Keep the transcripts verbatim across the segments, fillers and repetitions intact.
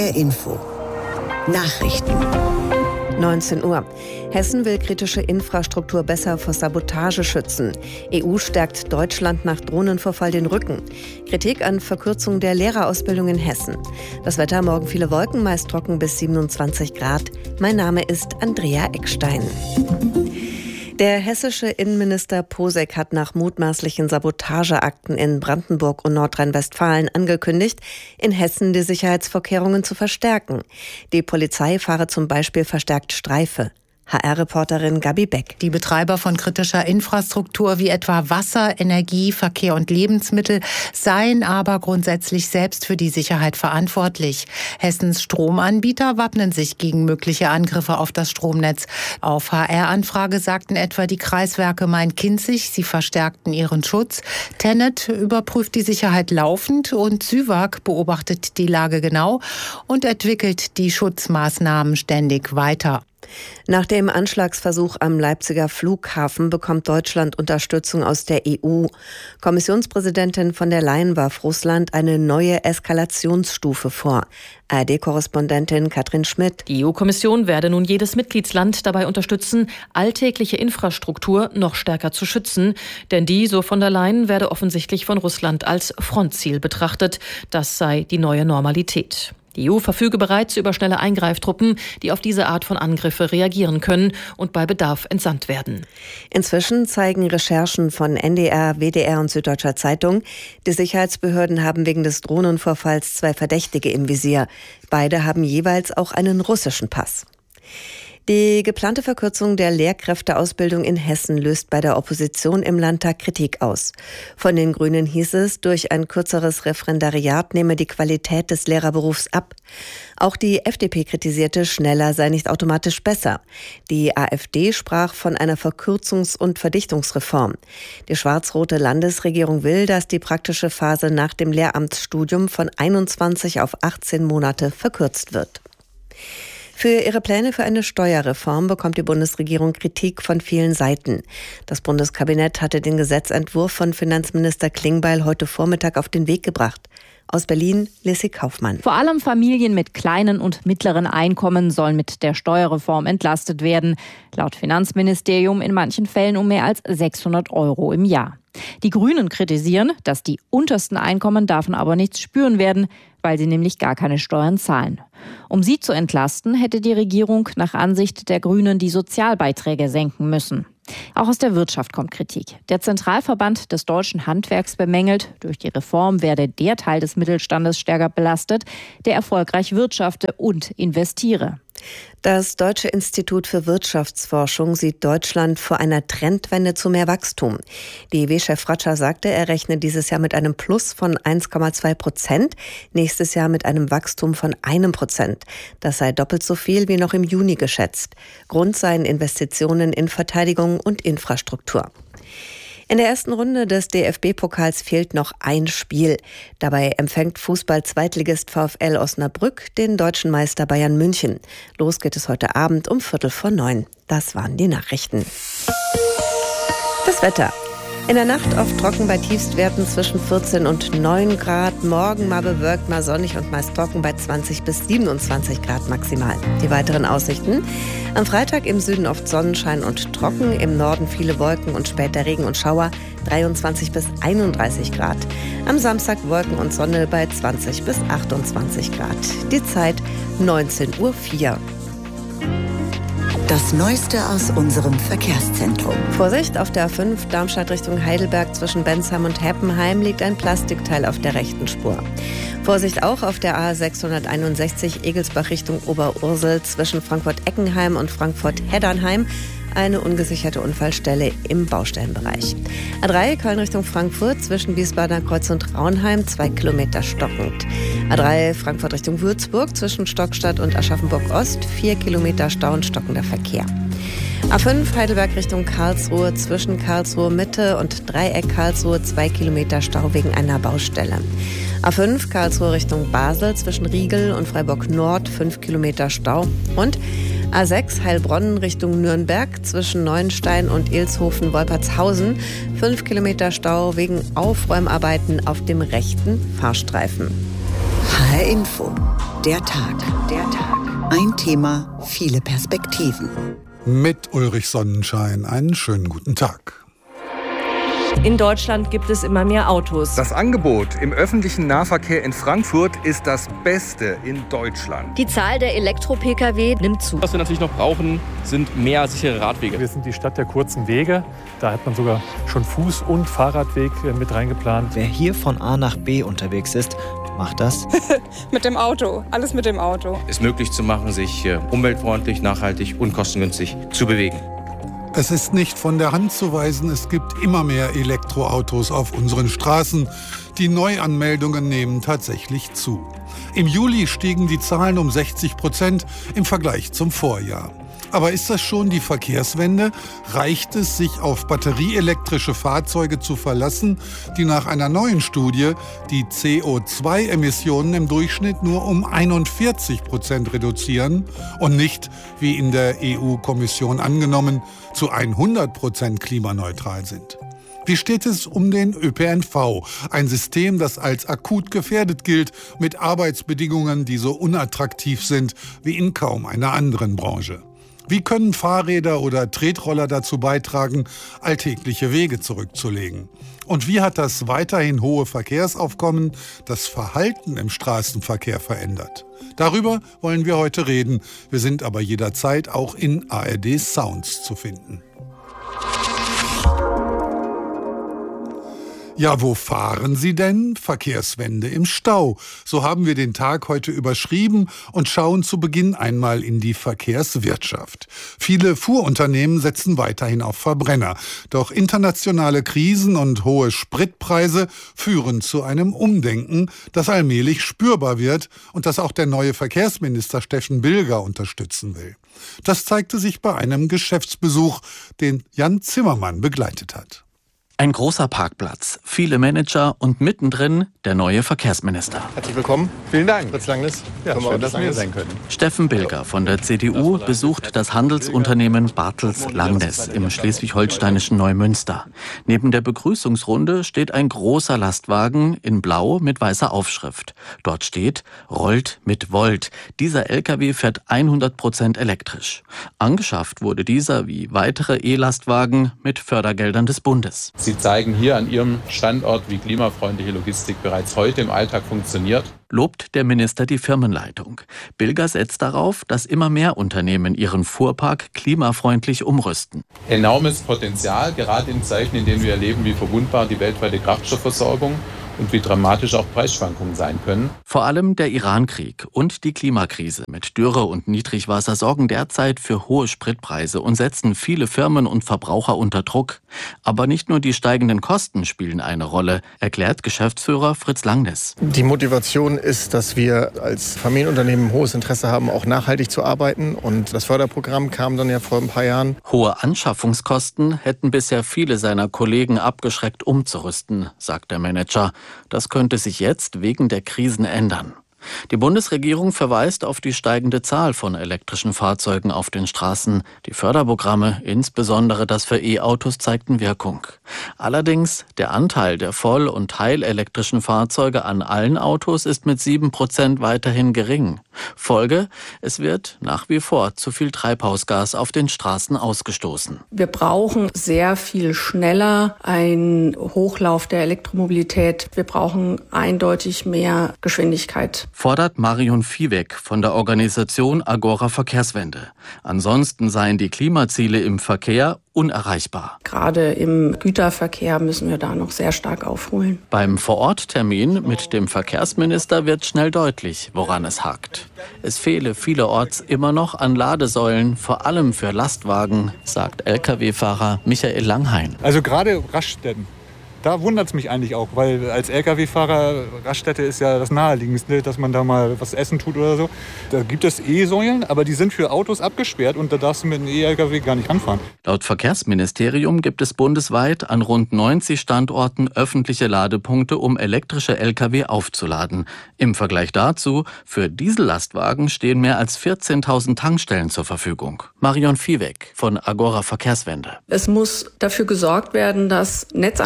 R Info. Nachrichten. neunzehn Uhr. Hessen will kritische Infrastruktur besser vor Sabotage schützen. E U stärkt Deutschland nach Drohnenvorfall den Rücken. Kritik an Verkürzung der Lehrerausbildung in Hessen. Das Wetter: morgen viele Wolken, meist trocken bis siebenundzwanzig Grad. Mein Name ist Andrea Eckstein. Der hessische Innenminister Posek hat nach mutmaßlichen Sabotageakten in Brandenburg und Nordrhein-Westfalen angekündigt, in Hessen die Sicherheitsvorkehrungen zu verstärken. Die Polizei fahre zum Beispiel verstärkt Streife. H R-Reporterin Gabi Beck. Die Betreiber von kritischer Infrastruktur wie etwa Wasser, Energie, Verkehr und Lebensmittel seien aber grundsätzlich selbst für die Sicherheit verantwortlich. Hessens Stromanbieter wappnen sich gegen mögliche Angriffe auf das Stromnetz. Auf H R-Anfrage sagten etwa die Kreiswerke Main-Kinzig, sie verstärkten ihren Schutz. Tennet überprüft die Sicherheit laufend und Süwag beobachtet die Lage genau und entwickelt die Schutzmaßnahmen ständig weiter. Nach dem Anschlagsversuch am Leipziger Flughafen bekommt Deutschland Unterstützung aus der E U. Kommissionspräsidentin von der Leyen warf Russland eine neue Eskalationsstufe vor. A R D-Korrespondentin Katrin Schmidt. Die E U-Kommission werde nun jedes Mitgliedsland dabei unterstützen, alltägliche Infrastruktur noch stärker zu schützen. Denn die, so von der Leyen, werde offensichtlich von Russland als Frontziel betrachtet. Das sei die neue Normalität. Die E U verfüge bereits über schnelle Eingreiftruppen, die auf diese Art von Angriffe reagieren können und bei Bedarf entsandt werden. Inzwischen zeigen Recherchen von N D R, W D R und Süddeutscher Zeitung, die Sicherheitsbehörden haben wegen des Drohnenvorfalls zwei Verdächtige im Visier. Beide haben jeweils auch einen russischen Pass. Die geplante Verkürzung der Lehrkräfteausbildung in Hessen löst bei der Opposition im Landtag Kritik aus. Von den Grünen hieß es, durch ein kürzeres Referendariat nehme die Qualität des Lehrerberufs ab. Auch die F D P kritisierte, schneller sei nicht automatisch besser. Die A f D sprach von einer Verkürzungs- und Verdichtungsreform. Die schwarz-rote Landesregierung will, dass die praktische Phase nach dem Lehramtsstudium von einundzwanzig auf achtzehn Monate verkürzt wird. Für ihre Pläne für eine Steuerreform bekommt die Bundesregierung Kritik von vielen Seiten. Das Bundeskabinett hatte den Gesetzentwurf von Finanzminister Klingbeil heute Vormittag auf den Weg gebracht. Aus Berlin, Lissy Kaufmann. Vor allem Familien mit kleinen und mittleren Einkommen sollen mit der Steuerreform entlastet werden. Laut Finanzministerium in manchen Fällen um mehr als sechshundert Euro im Jahr. Die Grünen kritisieren, dass die untersten Einkommen davon aber nichts spüren werden, weil sie nämlich gar keine Steuern zahlen. Um sie zu entlasten, hätte die Regierung nach Ansicht der Grünen die Sozialbeiträge senken müssen. Auch aus der Wirtschaft kommt Kritik. Der Zentralverband des deutschen Handwerks bemängelt, durch die Reform werde der Teil des Mittelstandes stärker belastet, der erfolgreich wirtschafte und investiere. Das Deutsche Institut für Wirtschaftsforschung sieht Deutschland vor einer Trendwende zu mehr Wachstum. Die E W-Chef Fratscher sagte, er rechne dieses Jahr mit einem Plus von eins Komma zwei Prozent, nächstes Jahr mit einem Wachstum von einem Prozent. Das sei doppelt so viel wie noch im Juni geschätzt. Grund seien Investitionen in Verteidigung und Infrastruktur. In der ersten Runde des D F B-Pokals fehlt noch ein Spiel. Dabei empfängt Fußball-Zweitligist VfL Osnabrück den deutschen Meister Bayern München. Los geht es heute Abend um Viertel vor neun. Das waren die Nachrichten. Das Wetter. In der Nacht oft trocken bei Tiefstwerten zwischen vierzehn und neun Grad. Morgen mal bewölkt, mal sonnig und meist trocken bei zwanzig bis siebenundzwanzig Grad maximal. Die weiteren Aussichten: am Freitag im Süden oft Sonnenschein und trocken, im Norden viele Wolken und später Regen und Schauer, dreiundzwanzig bis einunddreißig Grad. Am Samstag Wolken und Sonne bei zwanzig bis achtundzwanzig Grad. Die Zeit neunzehn Uhr vier. Das Neueste aus unserem Verkehrszentrum. Vorsicht, auf der A fünf Darmstadt Richtung Heidelberg zwischen Bensheim und Heppenheim liegt ein Plastikteil auf der rechten Spur. Vorsicht auch auf der A sechshunderteinundsechzig Egelsbach Richtung Oberursel zwischen Frankfurt-Eckenheim und Frankfurt-Heddernheim. Eine ungesicherte Unfallstelle im Baustellenbereich. A drei Köln Richtung Frankfurt zwischen Wiesbadener Kreuz und Raunheim, zwei Kilometer stockend. A drei Frankfurt Richtung Würzburg zwischen Stockstadt und Aschaffenburg-Ost, vier Kilometer Stau und stockender Verkehr. A fünf Heidelberg Richtung Karlsruhe zwischen Karlsruhe Mitte und Dreieck Karlsruhe, zwei Kilometer Stau wegen einer Baustelle. A fünf Karlsruhe Richtung Basel zwischen Riegel und Freiburg Nord, fünf Kilometer Stau. Und A sechs Heilbronn Richtung Nürnberg zwischen Neuenstein und Ilshofen-Wolpertshausen, fünf Kilometer Stau wegen Aufräumarbeiten auf dem rechten Fahrstreifen. H R Info. Der Tag. Der Tag. Ein Thema, viele Perspektiven. Mit Ulrich Sonnenschein einen schönen guten Tag. In Deutschland gibt es immer mehr Autos. Das Angebot im öffentlichen Nahverkehr in Frankfurt ist das Beste in Deutschland. Die Zahl der Elektro-Pkw nimmt zu. Was wir natürlich noch brauchen, sind mehr sichere Radwege. Wir sind die Stadt der kurzen Wege. Da hat man sogar schon Fuß- und Fahrradweg mit reingeplant. Wer hier von A nach B unterwegs ist, macht das mit dem Auto. Alles mit dem Auto. Es möglich zu machen, sich umweltfreundlich, nachhaltig und kostengünstig zu bewegen. Es ist nicht von der Hand zu weisen, es gibt immer mehr Elektroautos auf unseren Straßen. Die Neuanmeldungen nehmen tatsächlich zu. Im Juli stiegen die Zahlen um sechzig Prozent im Vergleich zum Vorjahr. Aber ist das schon die Verkehrswende? Reicht es, sich auf batterieelektrische Fahrzeuge zu verlassen, die nach einer neuen Studie die C O zwei Emissionen im Durchschnitt nur um einundvierzig Prozent reduzieren und nicht, wie in der E U-Kommission angenommen, zu hundert Prozent klimaneutral sind? Wie steht es um den Ö P N V? Ein System, das als akut gefährdet gilt, mit Arbeitsbedingungen, die so unattraktiv sind wie in kaum einer anderen Branche. Wie können Fahrräder oder Tretroller dazu beitragen, alltägliche Wege zurückzulegen? Und wie hat das weiterhin hohe Verkehrsaufkommen das Verhalten im Straßenverkehr verändert? Darüber wollen wir heute reden. Wir sind aber jederzeit auch in A R D Sounds zu finden. Ja, wo fahren Sie denn? Verkehrswende im Stau. So haben wir den Tag heute überschrieben und schauen zu Beginn einmal in die Verkehrswirtschaft. Viele Fuhrunternehmen setzen weiterhin auf Verbrenner. Doch internationale Krisen und hohe Spritpreise führen zu einem Umdenken, das allmählich spürbar wird und das auch der neue Verkehrsminister Steffen Bilger unterstützen will. Das zeigte sich bei einem Geschäftsbesuch, den Jan Zimmermann begleitet hat. Ein großer Parkplatz, viele Manager und mittendrin der neue Verkehrsminister. Herzlich willkommen. Vielen Dank. Fritz Langnes. Ja, schön, dass wir hier sein können. Steffen Bilger von der C D U besucht das Handelsunternehmen Bartels Langnes im schleswig-holsteinischen Neumünster. Neben der Begrüßungsrunde steht ein großer Lastwagen in Blau mit weißer Aufschrift. Dort steht, rollt mit Volt. Dieser L K W fährt hundert Prozent elektrisch. Angeschafft wurde dieser wie weitere E-Lastwagen mit Fördergeldern des Bundes. Sie zeigen hier an Ihrem Standort, wie klimafreundliche Logistik bereits heute im Alltag funktioniert. Lobt der Minister die Firmenleitung. Bilger setzt darauf, dass immer mehr Unternehmen ihren Fuhrpark klimafreundlich umrüsten. Enormes Potenzial, gerade in Zeiten, in denen wir erleben, wie verwundbar die weltweite Kraftstoffversorgung und wie dramatisch auch Preisschwankungen sein können. Vor allem der Irankrieg und die Klimakrise mit Dürre und Niedrigwasser sorgen derzeit für hohe Spritpreise und setzen viele Firmen und Verbraucher unter Druck. Aber nicht nur die steigenden Kosten spielen eine Rolle, erklärt Geschäftsführer Fritz Langnes. Die Motivation ist, dass wir als Familienunternehmen hohes Interesse haben, auch nachhaltig zu arbeiten. Und das Förderprogramm kam dann ja vor ein paar Jahren. Hohe Anschaffungskosten hätten bisher viele seiner Kollegen abgeschreckt, umzurüsten, sagt der Manager. Das könnte sich jetzt wegen der Krisen ändern. Die Bundesregierung verweist auf die steigende Zahl von elektrischen Fahrzeugen auf den Straßen. Die Förderprogramme, insbesondere das für E-Autos, zeigten Wirkung. Allerdings, der Anteil der voll- und teilelektrischen Fahrzeuge an allen Autos ist mit sieben Prozent weiterhin gering. Folge, es wird nach wie vor zu viel Treibhausgas auf den Straßen ausgestoßen. Wir brauchen sehr viel schneller einen Hochlauf der Elektromobilität. Wir brauchen eindeutig mehr Geschwindigkeit. Fordert Marion Viehweg von der Organisation Agora Verkehrswende. Ansonsten seien die Klimaziele im Verkehr unerreichbar. Gerade im Güterverkehr müssen wir da noch sehr stark aufholen. Beim Vororttermin mit dem Verkehrsminister wird schnell deutlich, woran es hakt. Es fehle vielerorts immer noch an Ladesäulen, vor allem für Lastwagen, sagt L K W-Fahrer Michael Langhain. Also gerade Raststätten. Da wundert es mich eigentlich auch, weil als L K W-Fahrer, Raststätte ist ja das Naheliegendste, dass man da mal was essen tut oder so. Da gibt es E-Säulen, aber die sind für Autos abgesperrt und da darfst du mit einem E-L K W gar nicht ranfahren. Laut Verkehrsministerium gibt es bundesweit an rund neunzig Standorten öffentliche Ladepunkte, um elektrische L K W aufzuladen. Im Vergleich dazu, für Diesellastwagen stehen mehr als vierzehntausend Tankstellen zur Verfügung. Marion Viehweg von Agora Verkehrswende. Es muss dafür gesorgt werden, dass Netzanschlüsse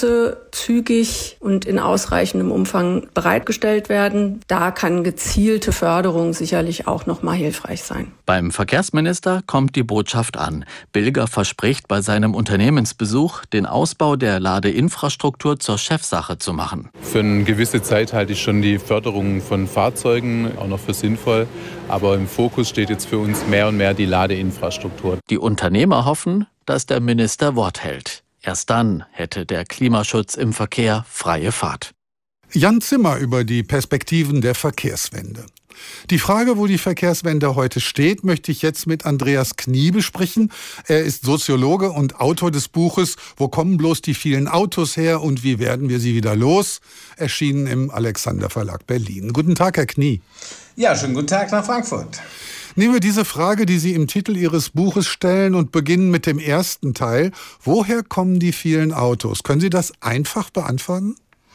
Busse zügig und in ausreichendem Umfang bereitgestellt werden. Da kann gezielte Förderung sicherlich auch noch mal hilfreich sein. Beim Verkehrsminister kommt die Botschaft an. Bilger verspricht bei seinem Unternehmensbesuch, den Ausbau der Ladeinfrastruktur zur Chefsache zu machen. Für eine gewisse Zeit halte ich schon die Förderung von Fahrzeugen auch noch für sinnvoll. Aber im Fokus steht jetzt für uns mehr und mehr die Ladeinfrastruktur. Die Unternehmer hoffen, dass der Minister Wort hält. Erst dann hätte der Klimaschutz im Verkehr freie Fahrt. Jan Zimmer über die Perspektiven der Verkehrswende. Die Frage, wo die Verkehrswende heute steht, möchte ich jetzt mit Andreas Knie besprechen. Er ist Soziologe und Autor des Buches »Wo kommen bloß die vielen Autos her und wie werden wir sie wieder los?«, erschienen im Alexander Verlag Berlin. Guten Tag, Herr Knie. Ja, schönen guten Tag nach Frankfurt. Nehmen wir diese Frage, die Sie im Titel Ihres Buches stellen, und beginnen mit dem ersten Teil. Woher kommen die vielen Autos? Können Sie das einfach beantworten?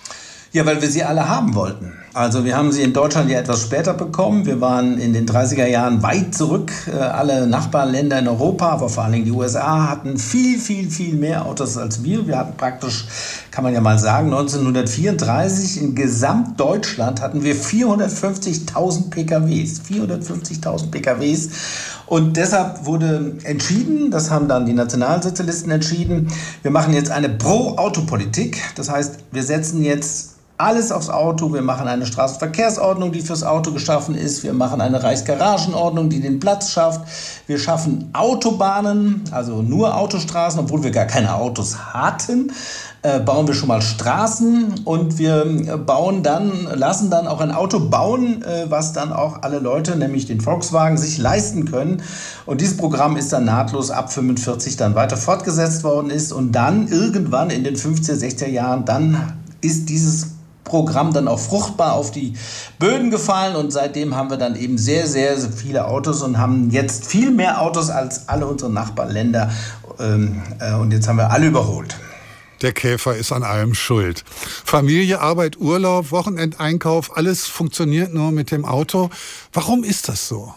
Ja, weil wir sie alle haben wollten. Also wir haben sie in Deutschland ja etwas später bekommen. Wir waren in den dreißiger Jahren weit zurück. Alle Nachbarländer in Europa, aber vor allen Dingen die U S A, hatten viel, viel, viel mehr Autos als wir. Wir hatten praktisch, kann man ja mal sagen, neunzehnhundertvierunddreißig in Gesamtdeutschland hatten wir vierhundertfünfzigtausend P K Ws. vierhundertfünfzigtausend P K Ws. Und deshalb wurde entschieden, das haben dann die Nationalsozialisten entschieden, wir machen jetzt eine Pro-Auto-Politik. Das heißt, wir setzen jetzt alles aufs Auto. Wir machen eine Straßenverkehrsordnung, die fürs Auto geschaffen ist. Wir machen eine Reichsgaragenordnung, die den Platz schafft. Wir schaffen Autobahnen, also nur Autostraßen, obwohl wir gar keine Autos hatten. Äh, bauen wir schon mal Straßen und wir bauen dann, lassen dann auch ein Auto bauen, äh, was dann auch alle Leute, nämlich den Volkswagen, sich leisten können. Und dieses Programm ist dann nahtlos ab fünfundvierzig dann weiter fortgesetzt worden ist. Und dann irgendwann in den fünfziger, sechziger Jahren, dann ist dieses Programm dann auch fruchtbar auf die Böden gefallen und seitdem haben wir dann eben sehr, sehr viele Autos und haben jetzt viel mehr Autos als alle unsere Nachbarländer ähm, äh, und jetzt haben wir alle überholt. Der Käfer ist an allem schuld. Familie, Arbeit, Urlaub, Wochenendeinkauf, alles funktioniert nur mit dem Auto. Warum ist das so?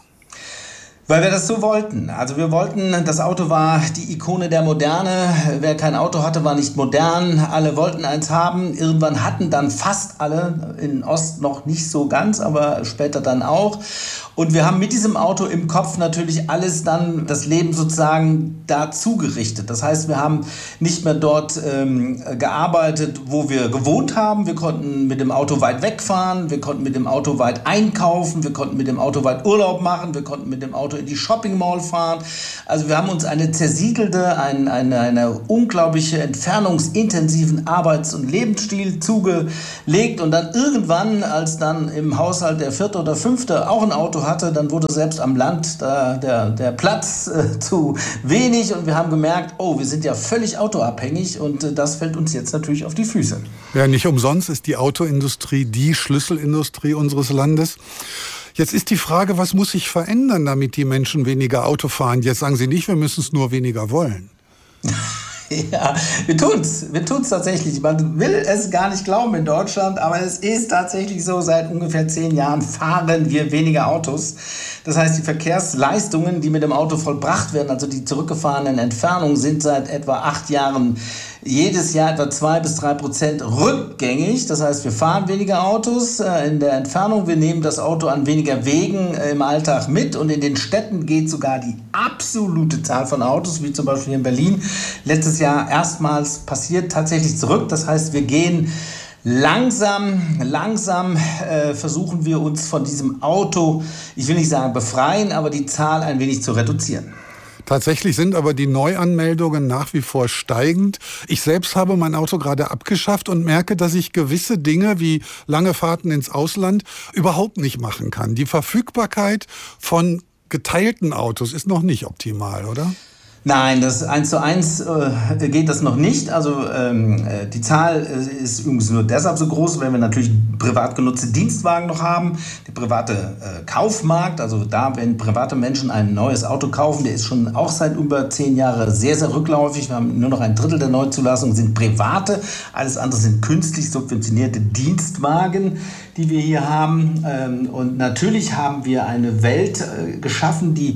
Weil wir das so wollten. Also wir wollten, das Auto war die Ikone der Moderne. Wer kein Auto hatte, war nicht modern. Alle wollten eins haben. Irgendwann hatten dann fast alle, in Ost noch nicht so ganz, aber später dann auch. Und wir haben mit diesem Auto im Kopf natürlich alles dann, das Leben sozusagen dazu gerichtet. Das heißt, wir haben nicht mehr dort ähm, gearbeitet, wo wir gewohnt haben. Wir konnten mit dem Auto weit wegfahren, wir konnten mit dem Auto weit einkaufen, wir konnten mit dem Auto weit Urlaub machen, wir konnten mit dem Auto in die Shopping Mall fahren. Also wir haben uns eine zersiedelte, ein, eine, eine unglaubliche entfernungsintensiven Arbeits- und Lebensstil zugelegt. Und dann irgendwann, als dann im Haushalt der vierte oder fünfte auch ein Auto hatte, dann wurde selbst am Land da, der, der Platz äh, zu wenig und wir haben gemerkt, oh, wir sind ja völlig autoabhängig und äh, das fällt uns jetzt natürlich auf die Füße. Ja, nicht umsonst ist die Autoindustrie die Schlüsselindustrie unseres Landes. Jetzt ist die Frage, was muss sich verändern, damit die Menschen weniger Auto fahren? Jetzt sagen Sie nicht, wir müssen es nur weniger wollen. Ja, wir tun's. Wir tun's tatsächlich. Man will es gar nicht glauben in Deutschland, aber es ist tatsächlich so, seit ungefähr zehn Jahren fahren wir weniger Autos. Das heißt, die Verkehrsleistungen, die mit dem Auto vollbracht werden, also die zurückgefahrenen Entfernungen, sind seit etwa acht Jahren jedes Jahr etwa zwei bis drei Prozent rückgängig. Das heißt, wir fahren weniger Autos in der Entfernung. Wir nehmen das Auto an weniger Wegen im Alltag mit. Und in den Städten geht sogar die absolute Zahl von Autos, wie zum Beispiel hier in Berlin, letztes Jahr erstmals passiert, tatsächlich zurück. Das heißt, wir gehen Langsam, langsam äh, versuchen wir uns von diesem Auto, ich will nicht sagen befreien, aber die Zahl ein wenig zu reduzieren. Tatsächlich sind aber die Neuanmeldungen nach wie vor steigend. Ich selbst habe mein Auto gerade abgeschafft und merke, dass ich gewisse Dinge wie lange Fahrten ins Ausland überhaupt nicht machen kann. Die Verfügbarkeit von geteilten Autos ist noch nicht optimal, oder? Nein, das eins zu eins äh, geht das noch nicht. Also ähm, die Zahl äh, ist übrigens nur deshalb so groß, weil wir natürlich privat genutzte Dienstwagen noch haben. Der private äh, Kaufmarkt, also da, wenn private Menschen ein neues Auto kaufen, der ist schon auch seit über zehn Jahren sehr, sehr rückläufig. Wir haben nur noch ein Drittel der Neuzulassungen sind private. Alles andere sind künstlich subventionierte Dienstwagen, die wir hier haben. Ähm, und natürlich haben wir eine Welt äh, geschaffen, die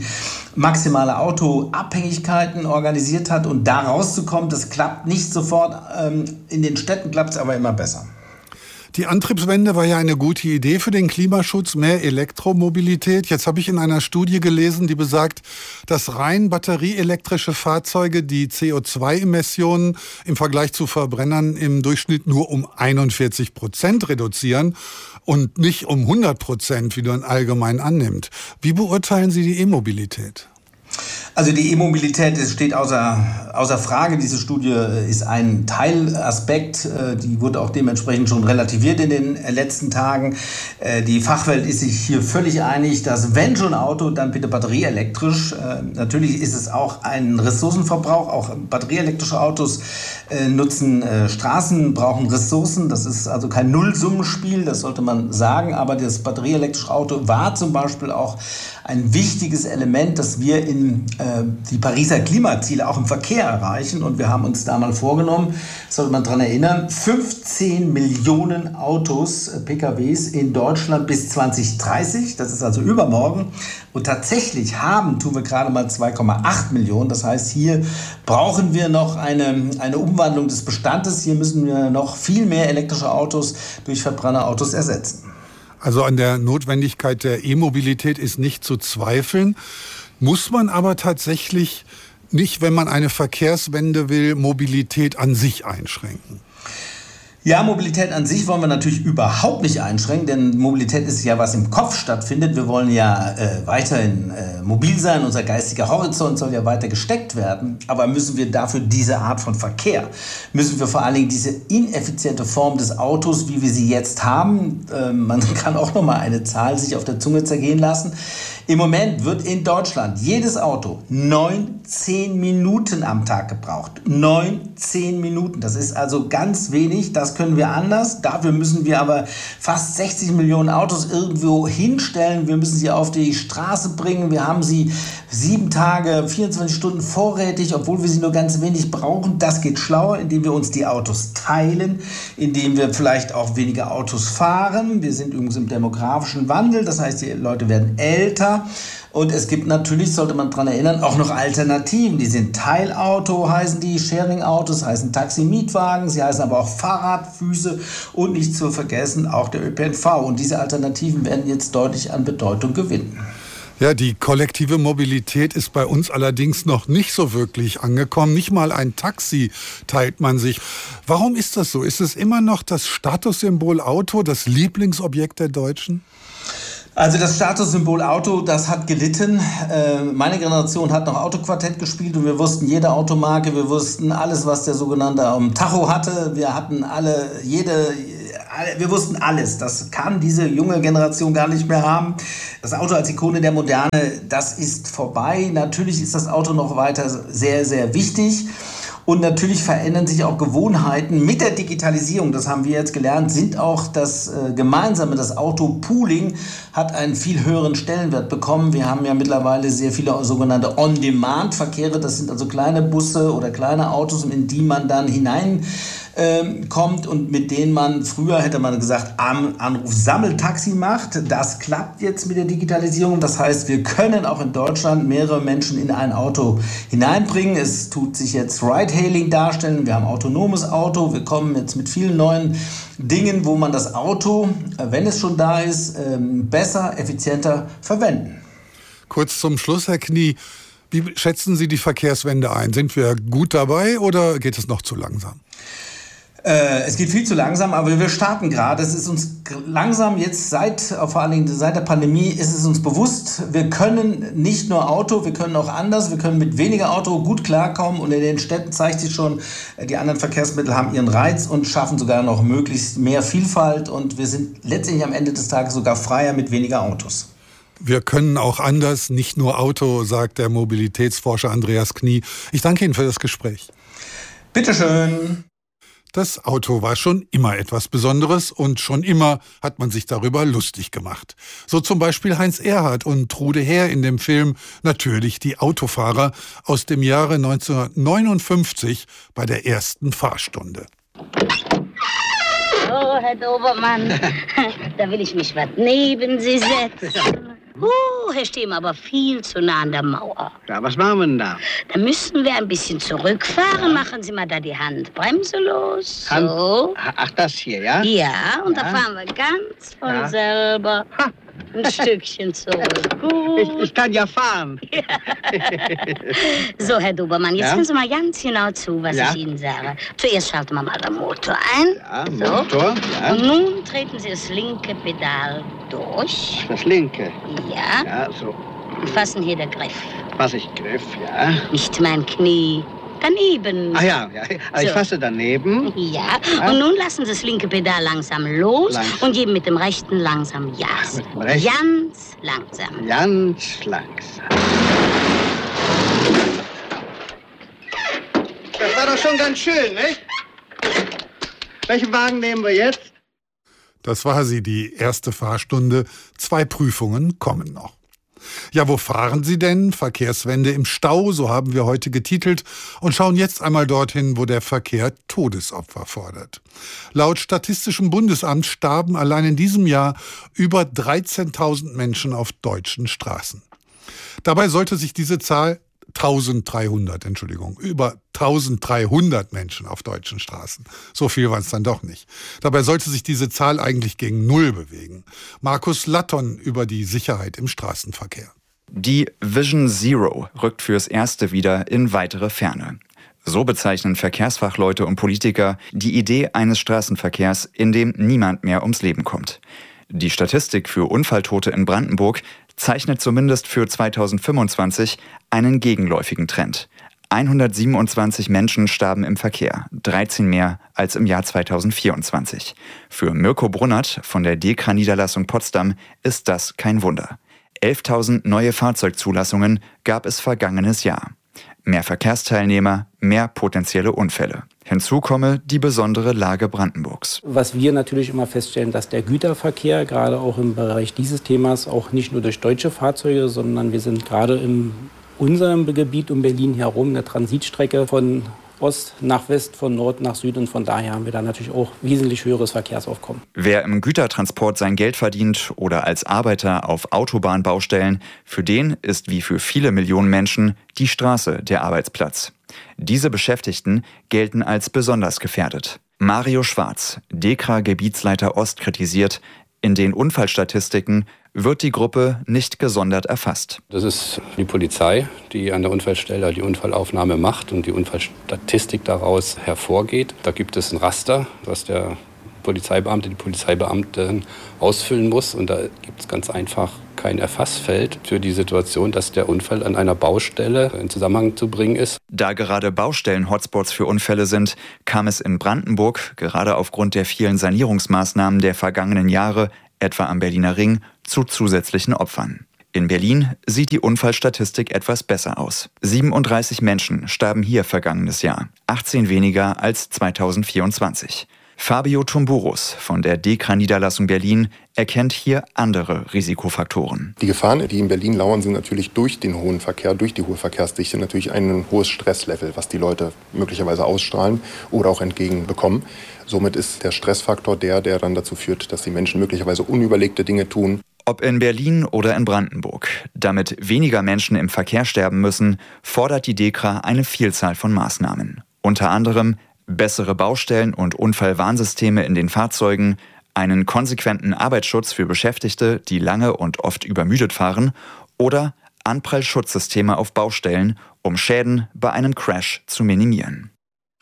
maximale Autoabhängigkeiten organisiert hat. Und da rauszukommen, das klappt nicht sofort. Ähm, in den Städten klappt es aber immer besser. Die Antriebswende war ja eine gute Idee für den Klimaschutz, mehr Elektromobilität. Jetzt habe ich in einer Studie gelesen, die besagt, dass rein batterieelektrische Fahrzeuge die C O zwei Emissionen im Vergleich zu Verbrennern im Durchschnitt nur um einundvierzig Prozent reduzieren und nicht um hundert Prozent, wie man allgemein annimmt. Wie beurteilen Sie die E-Mobilität? Also die E-Mobilität steht außer, außer Frage. Diese Studie ist ein Teilaspekt. Die wurde auch dementsprechend schon relativiert in den letzten Tagen. Die Fachwelt ist sich hier völlig einig, dass wenn schon Auto, dann bitte batterieelektrisch. Natürlich ist es auch ein Ressourcenverbrauch. Auch batterieelektrische Autos nutzen Straßen, brauchen Ressourcen. Das ist also kein Nullsummenspiel, das sollte man sagen. Aber das batterieelektrische Auto war zum Beispiel auch ein wichtiges Element, dass wir in äh, die Pariser Klimaziele auch im Verkehr erreichen. Und wir haben uns da mal vorgenommen, sollte man daran erinnern, fünfzehn Millionen Autos, äh, P K Ws in Deutschland bis zwanzig dreißig. Das ist also übermorgen. Und tatsächlich haben, tun wir gerade mal zwei Komma acht Millionen. Das heißt, hier brauchen wir noch eine, eine Umwandlung des Bestandes. Hier müssen wir noch viel mehr elektrische Autos durch Verbrennerautos ersetzen. Also an der Notwendigkeit der E-Mobilität ist nicht zu zweifeln. Muss man aber tatsächlich nicht, wenn man eine Verkehrswende will, Mobilität an sich einschränken? Ja, Mobilität an sich wollen wir natürlich überhaupt nicht einschränken, denn Mobilität ist ja, was im Kopf stattfindet. Wir wollen ja äh, weiterhin äh, mobil sein, unser geistiger Horizont soll ja weiter gesteckt werden. Aber müssen wir dafür diese Art von Verkehr, müssen wir vor allen Dingen diese ineffiziente Form des Autos, wie wir sie jetzt haben, äh, man kann auch noch mal eine Zahl sich auf der Zunge zergehen lassen. Im Moment wird in Deutschland jedes Auto neun, zehn Minuten am Tag gebraucht. Neun, zehn Minuten. Das ist also ganz wenig. Das können wir anders. Dafür müssen wir aber fast sechzig Millionen Autos irgendwo hinstellen. Wir müssen sie auf die Straße bringen. Wir haben sie sieben Tage, vierundzwanzig Stunden vorrätig, obwohl wir sie nur ganz wenig brauchen. Das geht schlauer, indem wir uns die Autos teilen, indem wir vielleicht auch weniger Autos fahren. Wir sind übrigens im demografischen Wandel. Das heißt, die Leute werden älter. Und es gibt natürlich, sollte man daran erinnern, auch noch Alternativen. Die sind Teilauto, heißen die, Sharing-Autos, heißen Taxi-Mietwagen, sie heißen aber auch Fahrradfüße und nicht zu vergessen auch der Ö P N V. Und diese Alternativen werden jetzt deutlich an Bedeutung gewinnen. Ja, die kollektive Mobilität ist bei uns allerdings noch nicht so wirklich angekommen. Nicht mal ein Taxi teilt man sich. Warum ist das so? Ist es immer noch das Statussymbol Auto, das Lieblingsobjekt der Deutschen? Also das Statussymbol Auto, das hat gelitten. Äh, meine Generation hat noch Autoquartett gespielt und wir wussten jede Automarke, wir wussten alles, was der sogenannte um, Tacho hatte. Wir hatten alle, jede, alle, wir wussten alles. Das kann diese junge Generation gar nicht mehr haben. Das Auto als Ikone der Moderne, das ist vorbei. Natürlich ist das Auto noch weiter sehr, sehr wichtig. Und natürlich verändern sich auch Gewohnheiten mit der Digitalisierung. Das haben wir jetzt gelernt, sind auch das äh, Gemeinsame, das Autopooling hat einen viel höheren Stellenwert bekommen. Wir haben ja mittlerweile sehr viele sogenannte On-Demand-Verkehre. Das sind also kleine Busse oder kleine Autos, in die man dann hinein ähm, kommt und mit denen man, früher hätte man gesagt, Anruf-Sammeltaxi macht. Das klappt jetzt mit der Digitalisierung. Das heißt, wir können auch in Deutschland mehrere Menschen in ein Auto hineinbringen. Es tut sich jetzt Ride-Hailing darstellen. Wir haben autonomes Auto. Wir kommen jetzt mit vielen neuen Dingen, wo man das Auto, wenn es schon da ist, besser, effizienter verwenden. Kurz zum Schluss, Herr Knie. Wie schätzen Sie die Verkehrswende ein? Sind wir gut dabei oder geht es noch zu langsam? Äh, es geht viel zu langsam, aber wir starten gerade. Es ist uns langsam jetzt seit, vor allen Dingen seit der Pandemie, ist es uns bewusst, wir können nicht nur Auto, wir können auch anders, wir können mit weniger Auto gut klarkommen und in den Städten zeigt sich schon, die anderen Verkehrsmittel haben ihren Reiz und schaffen sogar noch möglichst mehr Vielfalt und wir sind letztendlich am Ende des Tages sogar freier mit weniger Autos. Wir können auch anders, nicht nur Auto, sagt der Mobilitätsforscher Andreas Knie. Ich danke Ihnen für das Gespräch. Bitteschön. Das Auto war schon immer etwas Besonderes und schon immer hat man sich darüber lustig gemacht. So zum Beispiel Heinz Erhardt und Trude Herr in dem Film Natürlich die Autofahrer aus dem Jahre neunzehnhundertneunundfünfzig bei der ersten Fahrstunde. Oh, Herr Dobermann, da will ich mich was neben Sie setzen. Oh, Herr Stehen, aber viel zu nah an der Mauer. Ja, was machen wir denn da? Da müssen wir ein bisschen zurückfahren. Ja. Machen Sie mal da die Handbremse los. Hand so. Ach, das hier, ja? Ja, und ja. Da fahren wir ganz von ja. selber ha. Ein Stückchen zurück. Gut. Ich, ich kann ja fahren. Ja. So, Herr Dobermann, jetzt ja? hören Sie mal ganz genau zu, was ja. ich Ihnen sage. Zuerst schalten wir mal den Motor ein. Ja, so. Motor. Ja. Und nun treten Sie das linke Pedal durch. Das linke? Ja. Ja, so. Und fassen hier den Griff. Fass ich Griff, ja. Nicht mein Knie. Daneben. Ah ja, ja. Also so. Ich fasse daneben. Ja. ja, und nun lassen Sie das linke Pedal langsam los langsam. Und geben mit dem rechten langsam Gas. Mit dem rechten. Ganz langsam. Ganz langsam. Das war doch schon ganz schön, nicht? Welchen Wagen nehmen wir jetzt? Das war sie, die erste Fahrstunde. Zwei Prüfungen kommen noch. Ja, wo fahren Sie denn? Verkehrswende im Stau, so haben wir heute getitelt, und schauen jetzt einmal dorthin, wo der Verkehr Todesopfer fordert. Laut Statistischem Bundesamt starben allein in diesem Jahr über dreizehntausend Menschen auf deutschen Straßen. Dabei sollte sich diese Zahl eintausenddreihundert, Entschuldigung, über eintausenddreihundert Menschen auf deutschen Straßen. So viel waren es dann doch nicht. Dabei sollte sich diese Zahl eigentlich gegen Null bewegen. Markus Latton über die Sicherheit im Straßenverkehr. Die Vision Zero rückt fürs Erste wieder in weitere Ferne. So bezeichnen Verkehrsfachleute und Politiker die Idee eines Straßenverkehrs, in dem niemand mehr ums Leben kommt. Die Statistik für Unfalltote in Brandenburg zeichnet zumindest für zweitausendfünfundzwanzig einen gegenläufigen Trend. hundertsiebenundzwanzig Menschen starben im Verkehr, dreizehn mehr als im Jahr zweitausendvierundzwanzig. Für Mirko Brunnert von der D E K R Niederlassung Potsdam ist das kein Wunder. elftausend neue Fahrzeugzulassungen gab es vergangenes Jahr. Mehr Verkehrsteilnehmer, mehr potenzielle Unfälle. Hinzu komme die besondere Lage Brandenburgs. Was wir natürlich immer feststellen, dass der Güterverkehr, gerade auch im Bereich dieses Themas, auch nicht nur durch deutsche Fahrzeuge, sondern wir sind gerade in unserem Gebiet um Berlin herum eine Transitstrecke von Ost nach West, von Nord nach Süd, und von daher haben wir da natürlich auch wesentlich höheres Verkehrsaufkommen. Wer im Gütertransport sein Geld verdient oder als Arbeiter auf Autobahnbaustellen, für den ist wie für viele Millionen Menschen die Straße der Arbeitsplatz. Diese Beschäftigten gelten als besonders gefährdet. Mario Schwarz, D E K R-Gebietsleiter Ost, kritisiert, in den Unfallstatistiken wird die Gruppe nicht gesondert erfasst. Das ist die Polizei, die an der Unfallstelle die Unfallaufnahme macht und die Unfallstatistik daraus hervorgeht. Da gibt es ein Raster, was der Polizeibeamte, die Polizeibeamtin ausfüllen muss. Und da gibt es ganz einfach kein Erfassfeld für die Situation, dass der Unfall an einer Baustelle in Zusammenhang zu bringen ist. Da gerade Baustellen-Hotspots für Unfälle sind, kam es in Brandenburg, gerade aufgrund der vielen Sanierungsmaßnahmen der vergangenen Jahre, etwa am Berliner Ring, zu zusätzlichen Opfern. In Berlin sieht die Unfallstatistik etwas besser aus. siebenunddreißig Menschen starben hier vergangenes Jahr, achtzehn weniger als zweitausendvierundzwanzig. Fabio Tumburus von der D E K R-Niederlassung Berlin erkennt hier andere Risikofaktoren. Die Gefahren, die in Berlin lauern, sind natürlich durch den hohen Verkehr, durch die hohe Verkehrsdichte natürlich ein hohes Stresslevel, was die Leute möglicherweise ausstrahlen oder auch entgegenbekommen. Somit ist der Stressfaktor der, der dann dazu führt, dass die Menschen möglicherweise unüberlegte Dinge tun. Ob in Berlin oder in Brandenburg, damit weniger Menschen im Verkehr sterben müssen, fordert die D E K R eine Vielzahl von Maßnahmen. Unter anderem bessere Baustellen- und Unfallwarnsysteme in den Fahrzeugen, einen konsequenten Arbeitsschutz für Beschäftigte, die lange und oft übermüdet fahren, oder Anprallschutzsysteme auf Baustellen, um Schäden bei einem Crash zu minimieren.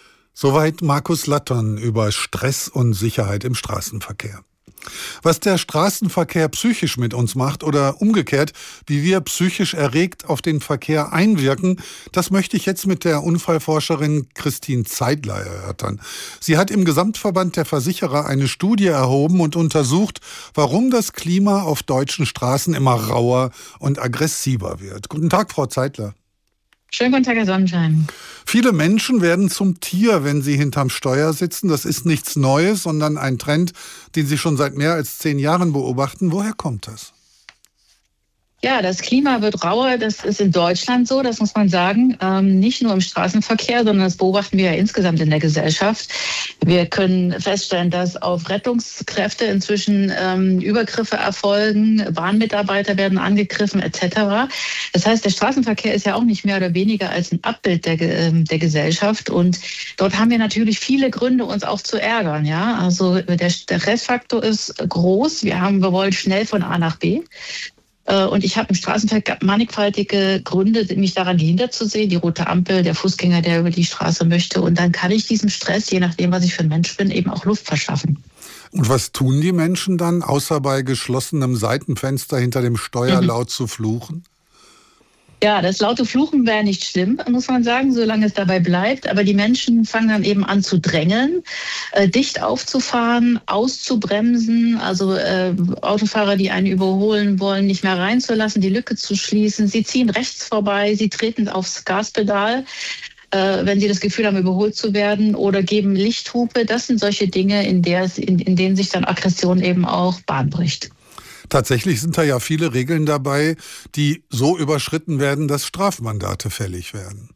Soweit Markus Latton über Stress und Sicherheit im Straßenverkehr. Was der Straßenverkehr psychisch mit uns macht oder umgekehrt, wie wir psychisch erregt auf den Verkehr einwirken, das möchte ich jetzt mit der Unfallforscherin Christine Zeidler erörtern. Sie hat im Gesamtverband der Versicherer eine Studie erhoben und untersucht, warum das Klima auf deutschen Straßen immer rauer und aggressiver wird. Guten Tag, Frau Zeidler. Schönen guten Tag, Herr Sonnenschein. Viele Menschen werden zum Tier, wenn sie hinterm Steuer sitzen. Das ist nichts Neues, sondern ein Trend, den Sie schon seit mehr als zehn Jahren beobachten. Woher kommt das? Ja, das Klima wird rauer. Das ist in Deutschland so, das muss man sagen. Ähm, nicht nur im Straßenverkehr, sondern das beobachten wir ja insgesamt in der Gesellschaft. Wir können feststellen, dass auf Rettungskräfte inzwischen ähm, Übergriffe erfolgen, Bahnmitarbeiter werden angegriffen et cetera. Das heißt, der Straßenverkehr ist ja auch nicht mehr oder weniger als ein Abbild der, äh, der Gesellschaft. Und dort haben wir natürlich viele Gründe, uns auch zu ärgern. Ja, also der, der Stressfaktor ist groß. Wir haben, wir wollen schnell von A nach B. Und ich habe im Straßenverkehr mannigfaltige Gründe, mich daran gehindert zu sehen. Die rote Ampel, der Fußgänger, der über die Straße möchte. Und dann kann ich diesem Stress, je nachdem, was ich für ein Mensch bin, eben auch Luft verschaffen. Und was tun die Menschen dann, außer bei geschlossenem Seitenfenster hinter dem Steuer mhm. laut zu fluchen? Ja, das laute Fluchen wäre nicht schlimm, muss man sagen, solange es dabei bleibt. Aber die Menschen fangen dann eben an zu drängeln, äh, dicht aufzufahren, auszubremsen. Also äh, Autofahrer, die einen überholen wollen, nicht mehr reinzulassen, die Lücke zu schließen. Sie ziehen rechts vorbei, sie treten aufs Gaspedal, äh, wenn sie das Gefühl haben, überholt zu werden, oder geben Lichthupe. Das sind solche Dinge, in, der, in, in denen sich dann Aggression eben auch Bahn bricht. Tatsächlich sind da ja viele Regeln dabei, die so überschritten werden, dass Strafmandate fällig werden.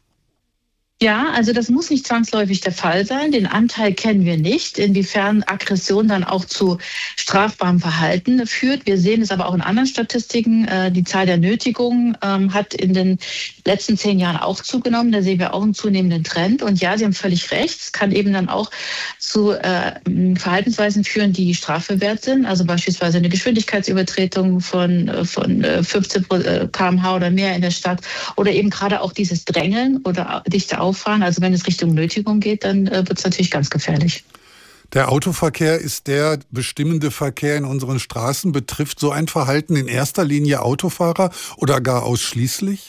Ja, also das muss nicht zwangsläufig der Fall sein. Den Anteil kennen wir nicht, inwiefern Aggression dann auch zu strafbarem Verhalten führt. Wir sehen es aber auch in anderen Statistiken. Die Zahl der Nötigungen hat in den letzten zehn Jahren auch zugenommen. Da sehen wir auch einen zunehmenden Trend. Und ja, Sie haben völlig recht. Es kann eben dann auch zu äh, Verhaltensweisen führen, die strafbewehrt sind. Also beispielsweise eine Geschwindigkeitsübertretung von, von fünfzehn Kilometer pro Stunde oder mehr in der Stadt. Oder eben gerade auch dieses Drängeln oder dichte Auffahren. Also wenn es Richtung Nötigung geht, dann äh, wird es natürlich ganz gefährlich. Der Autoverkehr ist der bestimmende Verkehr in unseren Straßen. Betrifft so ein Verhalten in erster Linie Autofahrer oder gar ausschließlich?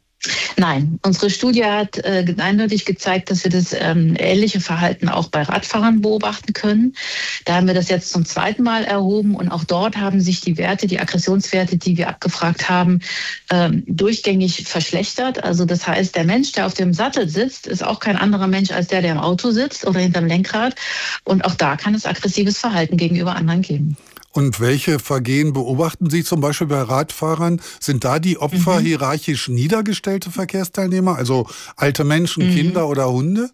Nein, unsere Studie hat äh, eindeutig gezeigt, dass wir das ähm, ähnliche Verhalten auch bei Radfahrern beobachten können. Da haben wir das jetzt zum zweiten Mal erhoben und auch dort haben sich die Werte, die Aggressionswerte, die wir abgefragt haben, ähm, durchgängig verschlechtert. Also das heißt, der Mensch, der auf dem Sattel sitzt, ist auch kein anderer Mensch als der, der im Auto sitzt oder hinterm Lenkrad. Und auch da kann es aggressives Verhalten gegenüber anderen geben. Und welche Vergehen beobachten Sie zum Beispiel bei Radfahrern? Sind da die Opfer mhm. hierarchisch niedergestellte Verkehrsteilnehmer, also alte Menschen, mhm. Kinder oder Hunde?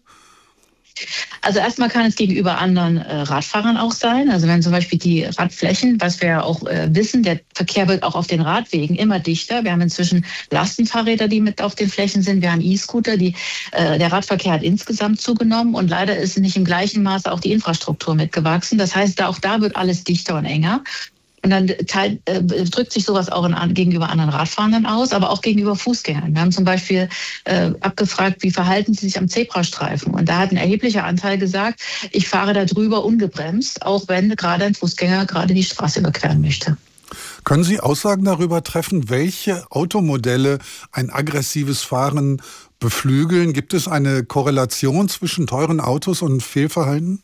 Also erstmal kann es gegenüber anderen äh, Radfahrern auch sein. Also wenn zum Beispiel die Radflächen, was wir ja auch äh, wissen, der Verkehr wird auch auf den Radwegen immer dichter. Wir haben inzwischen Lastenfahrräder, die mit auf den Flächen sind. Wir haben E-Scooter. Die, äh, der Radverkehr hat insgesamt zugenommen und leider ist nicht im gleichen Maße auch die Infrastruktur mitgewachsen. Das heißt, auch da wird alles dichter und enger. Und dann teil, äh, drückt sich sowas auch in, gegenüber anderen Radfahrenden aus, aber auch gegenüber Fußgängern. Wir haben zum Beispiel äh, abgefragt, wie verhalten sie sich am Zebrastreifen? Und da hat ein erheblicher Anteil gesagt, ich fahre da drüber ungebremst, auch wenn gerade ein Fußgänger gerade die Straße überqueren möchte. Können Sie Aussagen darüber treffen, welche Automodelle ein aggressives Fahren beflügeln? Gibt es eine Korrelation zwischen teuren Autos und Fehlverhalten?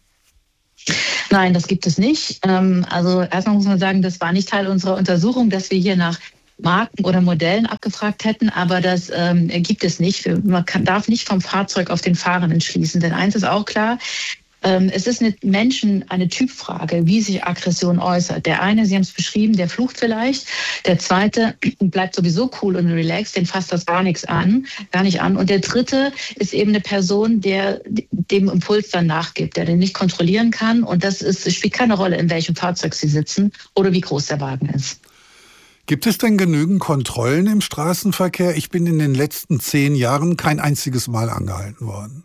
Nein, das gibt es nicht. Also erstmal muss man sagen, das war nicht Teil unserer Untersuchung, dass wir hier nach Marken oder Modellen abgefragt hätten, aber das ähm, gibt es nicht. Man kann, darf nicht vom Fahrzeug auf den Fahrenden schließen, denn eins ist auch klar, ähm, es ist mit Menschen eine Typfrage, wie sich Aggression äußert. Der eine, Sie haben es beschrieben, der flucht vielleicht, der zweite bleibt sowieso cool und relaxed, den fasst das gar nichts an, gar nicht an. Und der dritte ist eben eine Person, der dem Impuls dann nachgibt, der den nicht kontrollieren kann. Und das ist, spielt keine Rolle, in welchem Fahrzeug Sie sitzen oder wie groß der Wagen ist. Gibt es denn genügend Kontrollen im Straßenverkehr? Ich bin in den letzten zehn Jahren kein einziges Mal angehalten worden.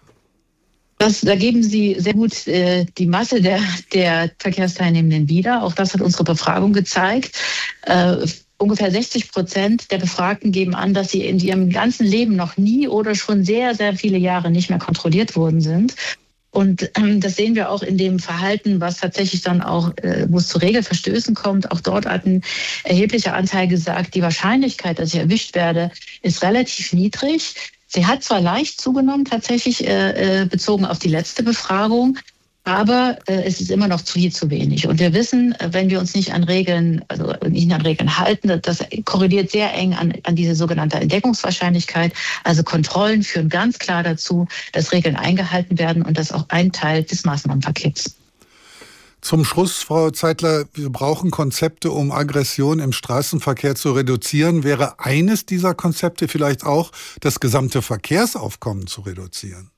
Das, da geben Sie sehr gut äh, die Masse der, der Verkehrsteilnehmenden wieder. Auch das hat unsere Befragung gezeigt. Äh, ungefähr sechzig Prozent der Befragten geben an, dass sie in ihrem ganzen Leben noch nie oder schon sehr, sehr viele Jahre nicht mehr kontrolliert worden sind. Und ähm, das sehen wir auch in dem Verhalten, was tatsächlich dann auch, äh, wo es zu Regelverstößen kommt. Auch dort hat ein erheblicher Anteil gesagt, die Wahrscheinlichkeit, dass ich erwischt werde, ist relativ niedrig. Sie hat zwar leicht zugenommen, tatsächlich äh, bezogen auf die letzte Befragung, aber äh, es ist immer noch viel zu wenig. Und wir wissen, wenn wir uns nicht an Regeln, also nicht an Regeln halten, das korreliert sehr eng an, an diese sogenannte Entdeckungswahrscheinlichkeit. Also Kontrollen führen ganz klar dazu, dass Regeln eingehalten werden und das auch ein Teil des Maßnahmenpakets. Zum Schluss, Frau Zeitler, wir brauchen Konzepte, um Aggression im Straßenverkehr zu reduzieren. Wäre eines dieser Konzepte vielleicht auch, das gesamte Verkehrsaufkommen zu reduzieren?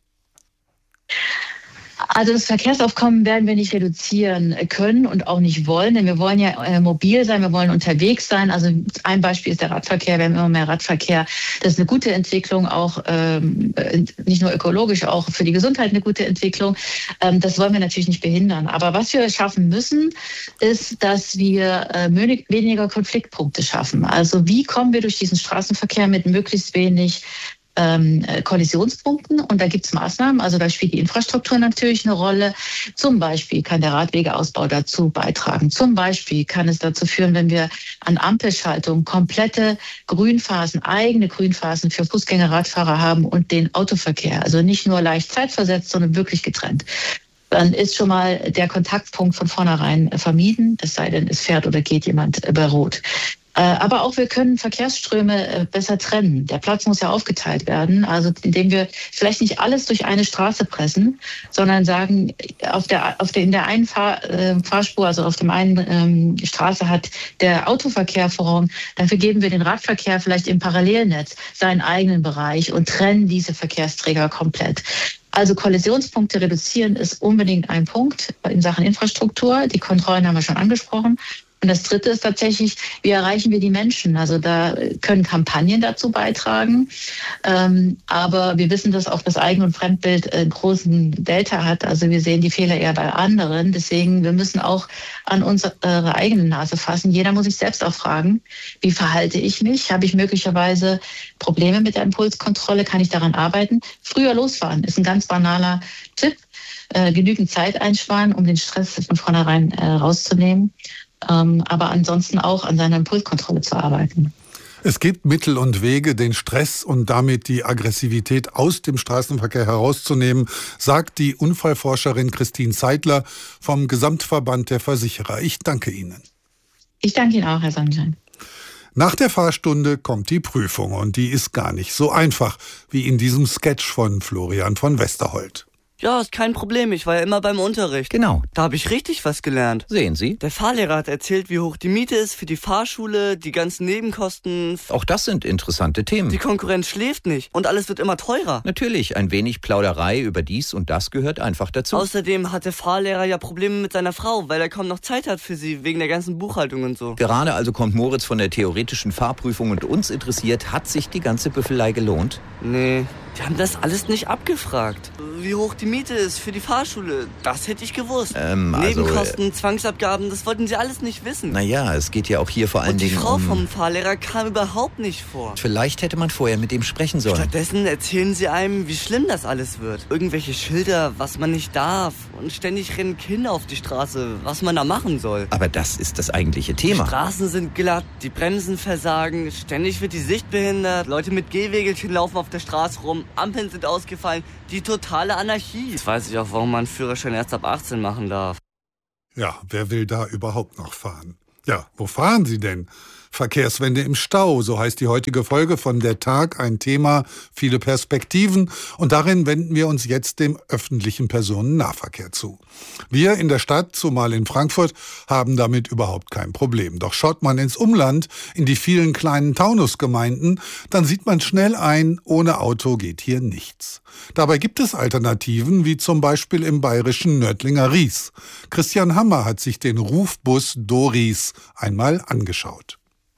Also das Verkehrsaufkommen werden wir nicht reduzieren können und auch nicht wollen, denn wir wollen ja äh, mobil sein, wir wollen unterwegs sein. Also ein Beispiel ist der Radverkehr, wir haben immer mehr Radverkehr. Das ist eine gute Entwicklung, auch ähm, nicht nur ökologisch, auch für die Gesundheit eine gute Entwicklung. Ähm, das wollen wir natürlich nicht behindern. Aber was wir schaffen müssen, ist, dass wir äh, weniger Konfliktpunkte schaffen. Also wie kommen wir durch diesen Straßenverkehr mit möglichst wenig Ähm, Kollisionspunkten, und da gibt es Maßnahmen, also da spielt die Infrastruktur natürlich eine Rolle. Zum Beispiel kann der Radwegeausbau dazu beitragen. Zum Beispiel kann es dazu führen, wenn wir an Ampelschaltung komplette Grünphasen, eigene Grünphasen für Fußgänger, Radfahrer haben und den Autoverkehr, also nicht nur leicht zeitversetzt, sondern wirklich getrennt. Dann ist schon mal der Kontaktpunkt von vornherein vermieden, es sei denn, es fährt oder geht jemand bei Rot. Aber auch wir können Verkehrsströme besser trennen. Der Platz muss ja aufgeteilt werden, also indem wir vielleicht nicht alles durch eine Straße pressen, sondern sagen, auf der, auf der, in der einen Fahr, äh, Fahrspur, also auf dem einen ähm, Straße hat der Autoverkehr Vorrang. Dafür geben wir den Radverkehr vielleicht im Parallelnetz seinen eigenen Bereich und trennen diese Verkehrsträger komplett. Also Kollisionspunkte reduzieren ist unbedingt ein Punkt in Sachen Infrastruktur. Die Kontrollen haben wir schon angesprochen. Und das Dritte ist tatsächlich, wie erreichen wir die Menschen? Also da können Kampagnen dazu beitragen. Ähm, aber wir wissen, dass auch das Eigen- und Fremdbild einen großen Delta hat. Also wir sehen die Fehler eher bei anderen. Deswegen, wir müssen auch an unsere eigene Nase fassen. Jeder muss sich selbst auch fragen, wie verhalte ich mich? Habe ich möglicherweise Probleme mit der Impulskontrolle? Kann ich daran arbeiten? Früher losfahren ist ein ganz banaler Tipp. Äh, genügend Zeit einsparen, um den Stress von vornherein äh, rauszunehmen. Ähm, aber ansonsten auch an seiner Impulskontrolle zu arbeiten. Es gibt Mittel und Wege, den Stress und damit die Aggressivität aus dem Straßenverkehr herauszunehmen, sagt die Unfallforscherin Christine Zeitler vom Gesamtverband der Versicherer. Ich danke Ihnen. Ich danke Ihnen auch, Herr Sonnenschein. Nach der Fahrstunde kommt die Prüfung und die ist gar nicht so einfach wie in diesem Sketch von Florian von Westerholt. Ja, ist kein Problem, ich war ja immer beim Unterricht. Genau. Da habe ich richtig was gelernt. Sehen Sie? Der Fahrlehrer hat erzählt, wie hoch die Miete ist für die Fahrschule, die ganzen Nebenkosten. Auch das sind interessante Themen. Die Konkurrenz schläft nicht und alles wird immer teurer. Natürlich, ein wenig Plauderei über dies und das gehört einfach dazu. Außerdem hat der Fahrlehrer ja Probleme mit seiner Frau, weil er kaum noch Zeit hat für sie, wegen der ganzen Buchhaltung und so. Gerade also kommt Moritz von der theoretischen Fahrprüfung und uns interessiert, hat sich die ganze Büffelei gelohnt? Nee, die haben das alles nicht abgefragt. Wie hoch die Miete ist für die Fahrschule, das hätte ich gewusst. Ähm, also, Nebenkosten, äh, Zwangsabgaben, das wollten sie alles nicht wissen. Naja, es geht ja auch hier vor allen und die Dingen Frau um... vom Fahrlehrer kam überhaupt nicht vor. Vielleicht hätte man vorher mit ihm sprechen sollen. Stattdessen erzählen sie einem, wie schlimm das alles wird. Irgendwelche Schilder, was man nicht darf. Und ständig rennen Kinder auf die Straße, was man da machen soll. Aber das ist das eigentliche Thema. Die Straßen sind glatt, die Bremsen versagen, ständig wird die Sicht behindert, Leute mit Gehwegelchen laufen auf der Straße rum, Ampeln sind ausgefallen, die totale Anarchie. Jetzt weiß ich auch, warum man einen Führerschein erst ab achtzehn machen darf. Ja, wer will da überhaupt noch fahren? Ja, wo fahren Sie denn? Verkehrswende im Stau, so heißt die heutige Folge von Der Tag, ein Thema, viele Perspektiven, und darin wenden wir uns jetzt dem öffentlichen Personennahverkehr zu. Wir in der Stadt, zumal in Frankfurt, haben damit überhaupt kein Problem. Doch schaut man ins Umland, in die vielen kleinen Taunusgemeinden, dann sieht man schnell ein, ohne Auto geht hier nichts. Dabei gibt es Alternativen, wie zum Beispiel im bayerischen Nördlinger Ries. Christian Hammer hat sich den Rufbus Doris einmal angeschaut.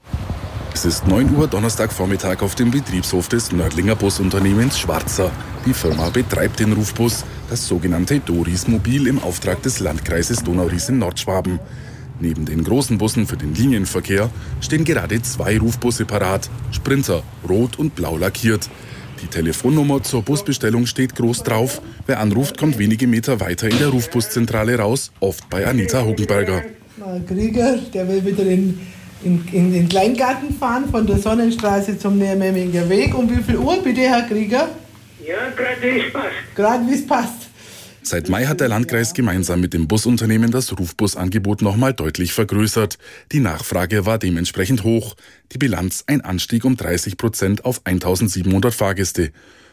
Es ist neun Uhr Donnerstagvormittag auf dem Betriebshof des Nördlinger Busunternehmens Schwarzer. Die Firma betreibt den Rufbus, das sogenannte Doris Mobil im Auftrag des Landkreises Donau-Ries in Nordschwaben. Neben den großen Bussen für den Linienverkehr stehen gerade zwei Rufbusse parat, Sprinter, rot und blau lackiert. Die Telefonnummer zur Busbestellung steht groß drauf. Wer anruft, kommt wenige Meter weiter in der Rufbuszentrale raus, oft bei Anita Hockenberger. Krieger, der will wieder in In, in den Kleingarten fahren, von der Sonnenstraße zum Nürnberger Weg. Um wie viel Uhr bitte, Herr Krieger? Ja, gerade wie es passt. Gerade wie es passt. Seit Mai hat der Landkreis gemeinsam mit dem Busunternehmen das Rufbusangebot nochmal deutlich vergrößert. Die Nachfrage war dementsprechend hoch. Die Bilanz ein Anstieg um dreißig Prozent auf eintausendsiebenhundert Fahrgäste.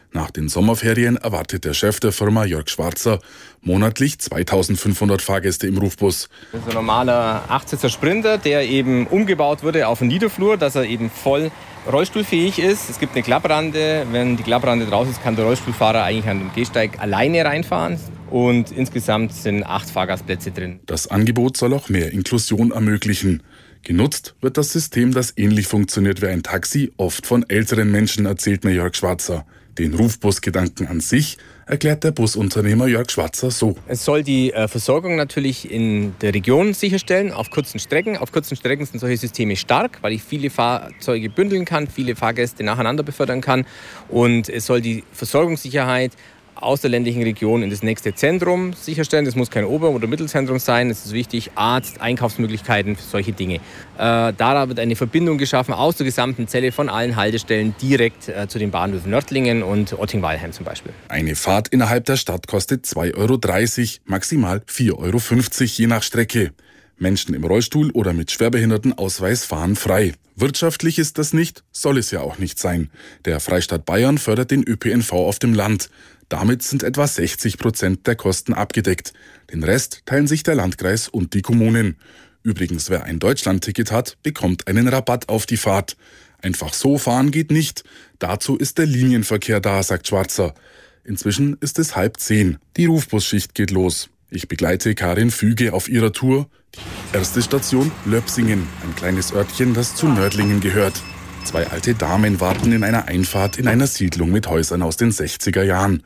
Nach den Sommerferien erwartet der Chef der Firma, Jörg Schwarzer, monatlich zweitausendfünfhundert Fahrgäste im Rufbus. Das ist ein normaler achtsitzer Sprinter, der eben umgebaut wurde auf einen Niederflur, dass er eben voll rollstuhlfähig ist. Es gibt eine Klapprande. Wenn die Klapprande draußen ist, kann der Rollstuhlfahrer eigentlich an dem Gehsteig alleine reinfahren. Und insgesamt sind acht Fahrgastplätze drin. Das Angebot soll auch mehr Inklusion ermöglichen. Genutzt wird das System, das ähnlich funktioniert wie ein Taxi, oft von älteren Menschen, erzählt mir Jörg Schwarzer. Den Rufbus-Gedanken an sich erklärt der Busunternehmer Jörg Schwarzer so. Es soll die äh, Versorgung natürlich in der Region sicherstellen, auf kurzen Strecken. Auf kurzen Strecken sind solche Systeme stark, weil ich viele Fahrzeuge bündeln kann, viele Fahrgäste nacheinander befördern kann. Und es soll die Versorgungssicherheit aus der ländlichen Region in das nächste Zentrum sicherstellen. Das muss kein Ober- oder Mittelzentrum sein. Es ist wichtig, Arzt, Einkaufsmöglichkeiten, solche Dinge. Äh, da wird eine Verbindung geschaffen aus der gesamten Zelle von allen Haltestellen direkt äh, zu den Bahnhöfen Nördlingen und Otting-Weilheim zum Beispiel. Eine Fahrt innerhalb der Stadt kostet zwei Euro dreißig, maximal vier Euro fünfzig je nach Strecke. Menschen im Rollstuhl oder mit Schwerbehindertenausweis fahren frei. Wirtschaftlich ist das nicht, soll es ja auch nicht sein. Der Freistaat Bayern fördert den Ö P N V auf dem Land. Damit sind etwa sechzig Prozent der Kosten abgedeckt. Den Rest teilen sich der Landkreis und die Kommunen. Übrigens, wer ein Deutschlandticket hat, bekommt einen Rabatt auf die Fahrt. Einfach so fahren geht nicht. Dazu ist der Linienverkehr da, sagt Schwarzer. Inzwischen ist es halb zehn. Die Rufbusschicht geht los. Ich begleite Karin Füge auf ihrer Tour. Die erste Station Löpsingen, ein kleines Örtchen, das zu Nördlingen gehört. Zwei alte Damen warten in einer Einfahrt in einer Siedlung mit Häusern aus den sechziger Jahren.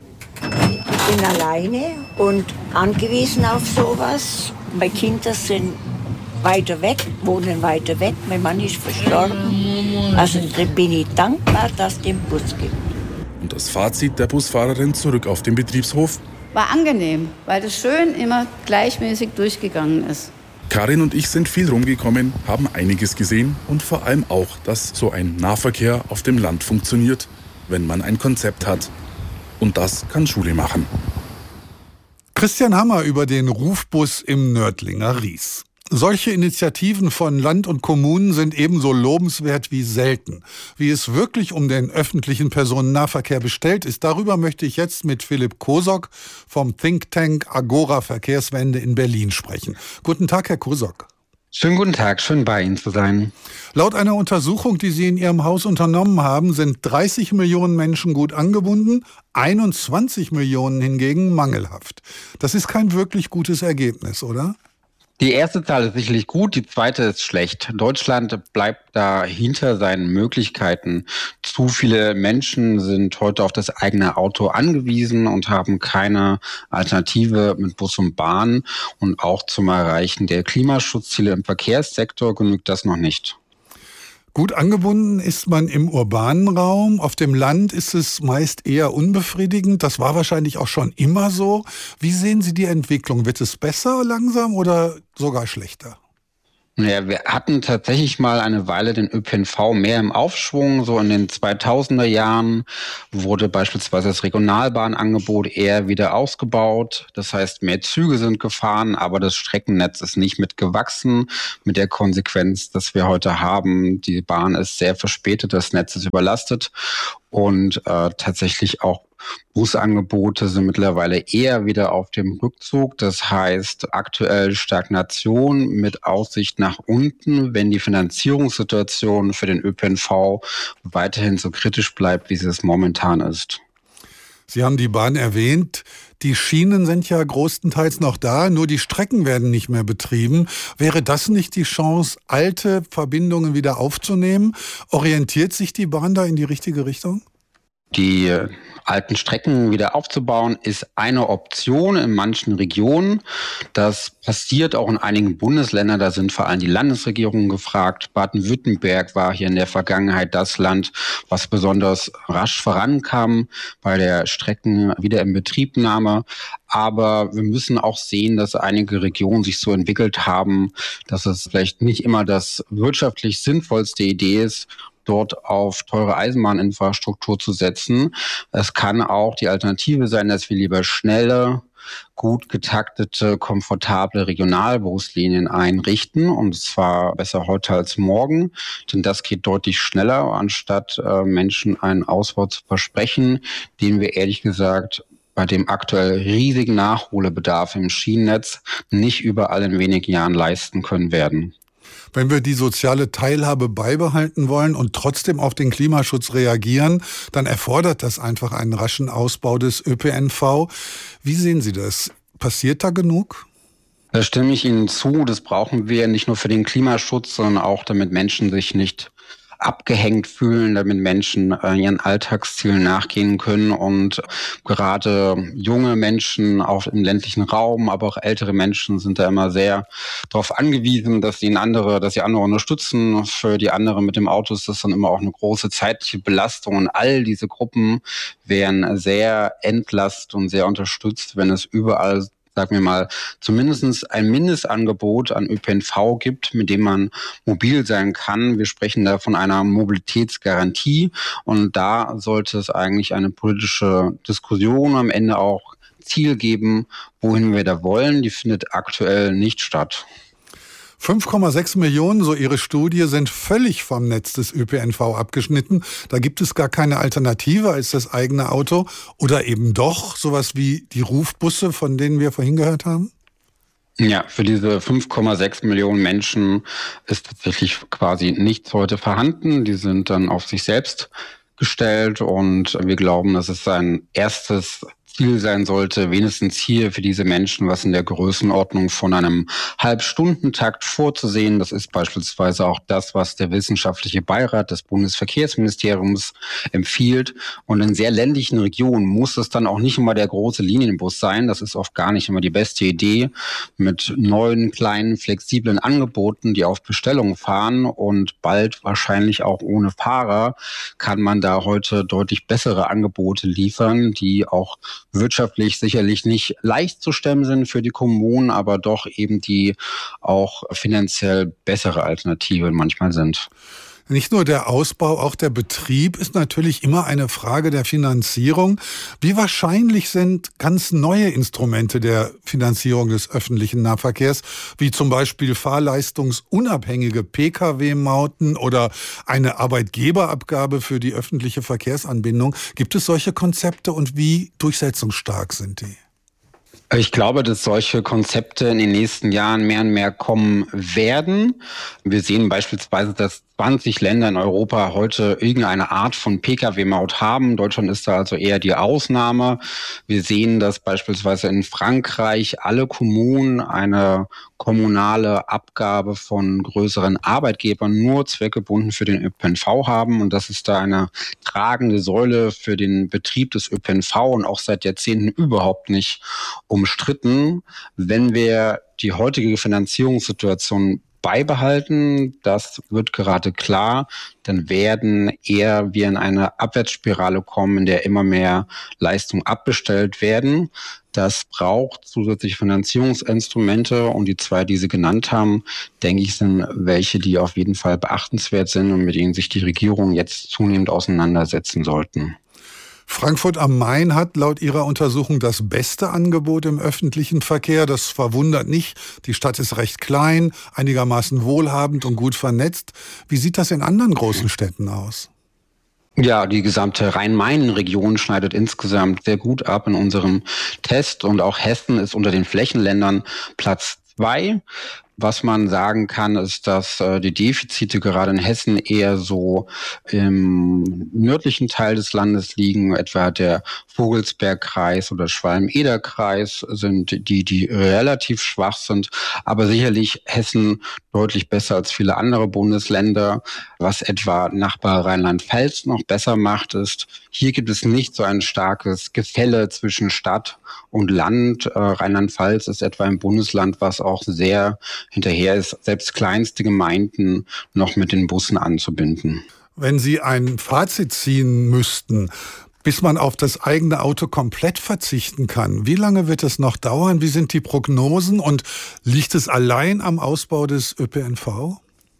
Ich bin alleine und angewiesen auf sowas. Meine Kinder sind weiter weg, wohnen weiter weg. Mein Mann ist verstorben. Also bin ich dankbar, dass es den Bus gibt. Und das Fazit der Busfahrerin zurück auf den Betriebshof? War angenehm, weil das schön immer gleichmäßig durchgegangen ist. Karin und ich sind viel rumgekommen, haben einiges gesehen und vor allem auch, dass so ein Nahverkehr auf dem Land funktioniert, wenn man ein Konzept hat. Und das kann Schule machen. Christian Hammer über den Rufbus im Nördlinger Ries. Solche Initiativen von Land und Kommunen sind ebenso lobenswert wie selten. Wie es wirklich um den öffentlichen Personennahverkehr bestellt ist, darüber möchte ich jetzt mit Philipp Kosok vom Think Tank Agora Verkehrswende in Berlin sprechen. Guten Tag, Herr Kosok. Schönen guten Tag, schön bei Ihnen zu sein. Laut einer Untersuchung, die Sie in Ihrem Haus unternommen haben, sind dreißig Millionen Menschen gut angebunden, einundzwanzig Millionen hingegen mangelhaft. Das ist kein wirklich gutes Ergebnis, oder? Die erste Zahl ist sicherlich gut, die zweite ist schlecht. Deutschland bleibt da hinter seinen Möglichkeiten. Zu viele Menschen sind heute auf das eigene Auto angewiesen und haben keine Alternative mit Bus und Bahn. Und auch zum Erreichen der Klimaschutzziele im Verkehrssektor genügt das noch nicht. Gut angebunden ist man im urbanen Raum. Auf dem Land ist es meist eher unbefriedigend. Das war wahrscheinlich auch schon immer so. Wie sehen Sie die Entwicklung? Wird es besser langsam oder sogar schlechter? Ja, wir hatten tatsächlich mal eine Weile den Ö P N V mehr im Aufschwung. So in den zweitausender Jahren wurde beispielsweise das Regionalbahnangebot eher wieder ausgebaut. Das heißt, mehr Züge sind gefahren, aber das Streckennetz ist nicht mitgewachsen. Mit der Konsequenz, dass wir heute haben, die Bahn ist sehr verspätet, das Netz ist überlastet und äh, tatsächlich auch Busangebote sind mittlerweile eher wieder auf dem Rückzug. Das heißt, aktuell Stagnation mit Aussicht nach unten, wenn die Finanzierungssituation für den Ö P N V weiterhin so kritisch bleibt, wie sie es momentan ist. Sie haben die Bahn erwähnt. Die Schienen sind ja größtenteils noch da, nur die Strecken werden nicht mehr betrieben. Wäre das nicht die Chance, alte Verbindungen wieder aufzunehmen? Orientiert sich die Bahn da in die richtige Richtung? Die alten Strecken wieder aufzubauen, ist eine Option in manchen Regionen. Das passiert auch in einigen Bundesländern. Da sind vor allem die Landesregierungen gefragt. Baden-Württemberg war hier in der Vergangenheit das Land, was besonders rasch vorankam bei der Streckenwiederinbetriebnahme. Aber wir müssen auch sehen, dass einige Regionen sich so entwickelt haben, dass es vielleicht nicht immer das wirtschaftlich sinnvollste Idee ist, dort auf teure Eisenbahninfrastruktur zu setzen. Es kann auch die Alternative sein, dass wir lieber schnelle, gut getaktete, komfortable Regionalbuslinien einrichten, und zwar besser heute als morgen, denn das geht deutlich schneller, anstatt äh, Menschen einen Ausbau zu versprechen, den wir ehrlich gesagt bei dem aktuell riesigen Nachholbedarf im Schienennetz nicht überall in wenigen Jahren leisten können werden. Wenn wir die soziale Teilhabe beibehalten wollen und trotzdem auf den Klimaschutz reagieren, dann erfordert das einfach einen raschen Ausbau des Ö P N V. Wie sehen Sie das? Passiert da genug? Da stimme ich Ihnen zu. Das brauchen wir nicht nur für den Klimaschutz, sondern auch, damit Menschen sich nicht abgehängt fühlen, damit Menschen äh, ihren Alltagszielen nachgehen können, und gerade junge Menschen auch im ländlichen Raum, aber auch ältere Menschen sind da immer sehr darauf angewiesen, dass sie andere, dass sie andere unterstützen. Für die anderen mit dem Auto ist das dann immer auch eine große zeitliche Belastung, und all diese Gruppen wären sehr entlastet und sehr unterstützt, wenn es überall, sagen wir mal, zumindest ein Mindestangebot an Ö P N V gibt, mit dem man mobil sein kann. Wir sprechen da von einer Mobilitätsgarantie, und da sollte es eigentlich eine politische Diskussion am Ende auch Ziel geben, wohin wir da wollen. Die findet aktuell nicht statt. fünf Komma sechs Millionen, so Ihre Studie, sind völlig vom Netz des Ö P N V abgeschnitten. Da gibt es gar keine Alternative als das eigene Auto. Oder eben doch sowas wie die Rufbusse, von denen wir vorhin gehört haben? Ja, für diese fünf Komma sechs Millionen Menschen ist tatsächlich quasi nichts heute vorhanden. Die sind dann auf sich selbst gestellt, und wir glauben, dass es ein erstes Ziel sein sollte, wenigstens hier für diese Menschen was in der Größenordnung von einem Halbstundentakt vorzusehen. Das ist beispielsweise auch das, was der wissenschaftliche Beirat des Bundesverkehrsministeriums empfiehlt. Und in sehr ländlichen Regionen muss es dann auch nicht immer der große Linienbus sein. Das ist oft gar nicht immer die beste Idee. Mit neuen, kleinen, flexiblen Angeboten, die auf Bestellung fahren und bald wahrscheinlich auch ohne Fahrer, kann man da heute deutlich bessere Angebote liefern, die auch wirtschaftlich sicherlich nicht leicht zu stemmen sind für die Kommunen, aber doch eben die auch finanziell bessere Alternativen manchmal sind. Nicht nur der Ausbau, auch der Betrieb ist natürlich immer eine Frage der Finanzierung. Wie wahrscheinlich sind ganz neue Instrumente der Finanzierung des öffentlichen Nahverkehrs, wie zum Beispiel fahrleistungsunabhängige P K W-Mauten oder eine Arbeitgeberabgabe für die öffentliche Verkehrsanbindung? Gibt es solche Konzepte, und wie durchsetzungsstark sind die? Ich glaube, dass solche Konzepte in den nächsten Jahren mehr und mehr kommen werden. Wir sehen beispielsweise, dass zwanzig Länder in Europa heute irgendeine Art von P K W-Maut haben. Deutschland ist da also eher die Ausnahme. Wir sehen, dass beispielsweise in Frankreich alle Kommunen eine kommunale Abgabe von größeren Arbeitgebern nur zweckgebunden für den Ö P N V haben. Und das ist da eine tragende Säule für den Betrieb des Ö P N V und auch seit Jahrzehnten überhaupt nicht umstritten. Wenn wir die heutige Finanzierungssituation beibehalten, das wird gerade klar, dann werden eher wir in eine Abwärtsspirale kommen, in der immer mehr Leistungen abbestellt werden. Das braucht zusätzliche Finanzierungsinstrumente, und die zwei, die Sie genannt haben, denke ich, sind welche, die auf jeden Fall beachtenswert sind und mit denen sich die Regierung jetzt zunehmend auseinandersetzen sollten. Frankfurt am Main hat laut Ihrer Untersuchung das beste Angebot im öffentlichen Verkehr. Das verwundert nicht. Die Stadt ist recht klein, einigermaßen wohlhabend und gut vernetzt. Wie sieht das in anderen großen Städten aus? Ja, die gesamte Rhein-Main-Region schneidet insgesamt sehr gut ab in unserem Test, und auch Hessen ist unter den Flächenländern Platz zwei. Was man sagen kann, ist, dass äh, die Defizite gerade in Hessen eher so im nördlichen Teil des Landes liegen. Etwa der Vogelsbergkreis oder Schwalm-Eder-Kreis sind die, die relativ schwach sind. Aber sicherlich Hessen deutlich besser als viele andere Bundesländer. Was etwa Nachbar Rheinland-Pfalz noch besser macht, ist, hier gibt es nicht so ein starkes Gefälle zwischen Stadt und Land. Äh, Rheinland-Pfalz ist etwa ein Bundesland, was auch sehr hinterher ist, selbst kleinste Gemeinden noch mit den Bussen anzubinden. Wenn Sie ein Fazit ziehen müssten, bis man auf das eigene Auto komplett verzichten kann. Wie lange wird es noch dauern? Wie sind die Prognosen? Und liegt es allein am Ausbau des Ö P N V?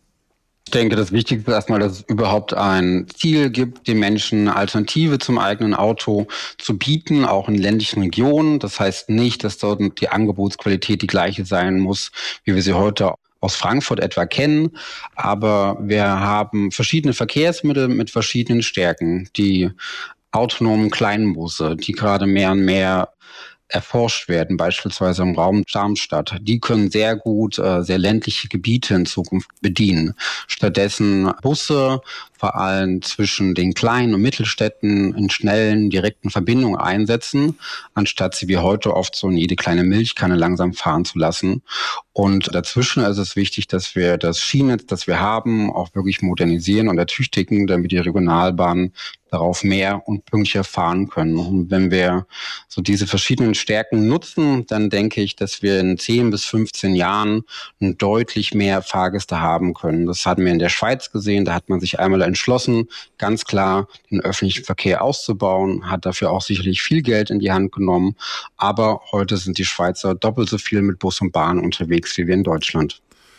Ich denke, das Wichtigste ist erstmal, dass es überhaupt ein Ziel gibt, den Menschen eine Alternative zum eigenen Auto zu bieten, auch in ländlichen Regionen. Das heißt nicht, dass dort die Angebotsqualität die gleiche sein muss, wie wir sie heute aus Frankfurt etwa kennen. Aber wir haben verschiedene Verkehrsmittel mit verschiedenen Stärken. Die autonomen Kleinbusse, die gerade mehr und mehr erforscht werden, beispielsweise im Raum Darmstadt. Die können sehr gut äh, sehr ländliche Gebiete in Zukunft bedienen. Stattdessen Busse, vor allem zwischen den kleinen und Mittelstädten in schnellen, direkten Verbindungen einsetzen, anstatt sie wie heute oft so in jede kleine Milchkanne langsam fahren zu lassen. Und dazwischen ist es wichtig, dass wir das Schienennetz, das wir haben, auch wirklich modernisieren und ertüchtigen, damit die Regionalbahnen darauf mehr und pünktlicher fahren können. Und wenn wir so diese verschiedenen Stärken nutzen, dann denke ich, dass wir in zehn bis fünfzehn Jahren deutlich mehr Fahrgäste haben können. Das hatten wir in der Schweiz gesehen. Da hat man sich einmal entschlossen, ganz klar den öffentlichen Verkehr auszubauen, hat dafür auch sicherlich viel Geld in die Hand genommen. Aber heute sind die Schweizer doppelt so viel mit Bus und Bahn unterwegs wie wir in Deutschland.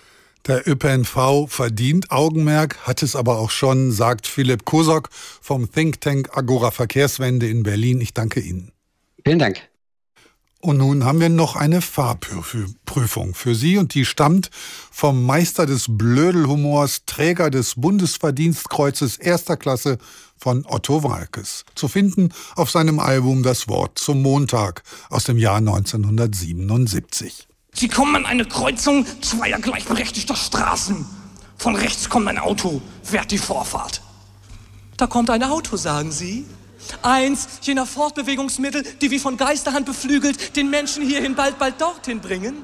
Der Ö P N V verdient Augenmerk, hat es aber auch schon, sagt Philipp Kosok vom Think Tank Agora Verkehrswende in Berlin. Ich danke Ihnen. Vielen Dank. Und nun haben wir noch eine Fahrprüfung für Sie und die stammt vom Meister des Blödelhumors, Träger des Bundesverdienstkreuzes erster Klasse von Otto Waalkes. Zu finden auf seinem Album Das Wort zum Montag aus dem Jahr neunzehnhundertsiebenundsiebzig. Sie kommen an eine Kreuzung zweier gleichberechtigter Straßen. Von rechts kommt ein Auto, wehrt die Vorfahrt. Da kommt ein Auto, sagen Sie? Eins jener Fortbewegungsmittel, die wie von Geisterhand beflügelt den Menschen hierhin bald, bald dorthin bringen?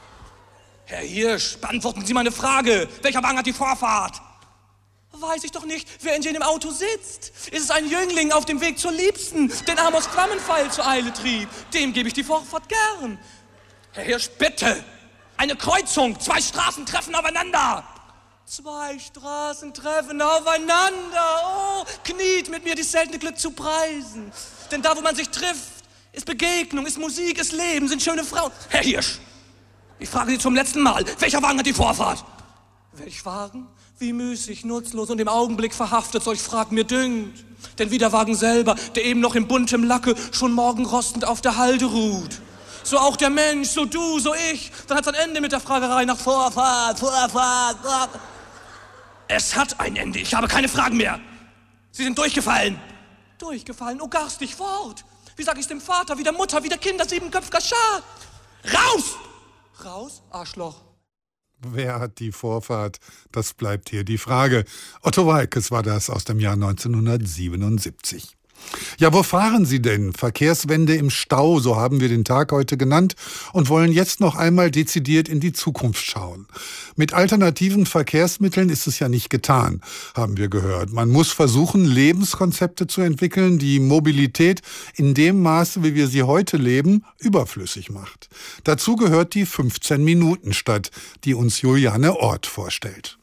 Herr Hirsch, beantworten Sie meine Frage. Welcher Wagen hat die Vorfahrt? Weiß ich doch nicht, wer in jenem Auto sitzt. Ist es ein Jüngling auf dem Weg zur Liebsten, den Amos Flammenpfeil zur Eile trieb? Dem gebe ich die Vorfahrt gern. Herr Hirsch, bitte! Eine Kreuzung, zwei Straßen treffen aufeinander! Zwei Straßen treffen aufeinander! Oh, kniet mit mir, dies seltene Glück zu preisen! Denn da, wo man sich trifft, ist Begegnung, ist Musik, ist Leben, sind schöne Frauen. Herr Hirsch, ich frage Sie zum letzten Mal, welcher Wagen hat die Vorfahrt? Welch Wagen? Wie müßig, nutzlos und im Augenblick verhaftet, solch Frag mir dünkt. Denn wie der Wagen selber, der eben noch in buntem Lacke schon morgenrostend auf der Halde ruht. So auch der Mensch, so du, so ich. Dann hat's ein Ende mit der Fragerei nach Vorfahrt, Vorfahrt, Vorfahrt. Es hat ein Ende, ich habe keine Fragen mehr. Sie sind durchgefallen. Durchgefallen, oh garstig fort. Wie sag ich's dem Vater, wie der Mutter, wie der Kinder, siebenköpfiger Schar? Raus! Raus, Arschloch. Wer hat die Vorfahrt? Das bleibt hier die Frage. Otto Waalkes war das aus dem Jahr neunzehnhundertsiebenundsiebzig. Ja, wo fahren Sie denn? Verkehrswende im Stau, so haben wir den Tag heute genannt und wollen jetzt noch einmal dezidiert in die Zukunft schauen. Mit alternativen Verkehrsmitteln ist es ja nicht getan, haben wir gehört. Man muss versuchen, Lebenskonzepte zu entwickeln, die Mobilität in dem Maße, wie wir sie heute leben, überflüssig macht. Dazu gehört die fünfzehn-Minuten-Stadt, die uns Juliane Ort vorstellt.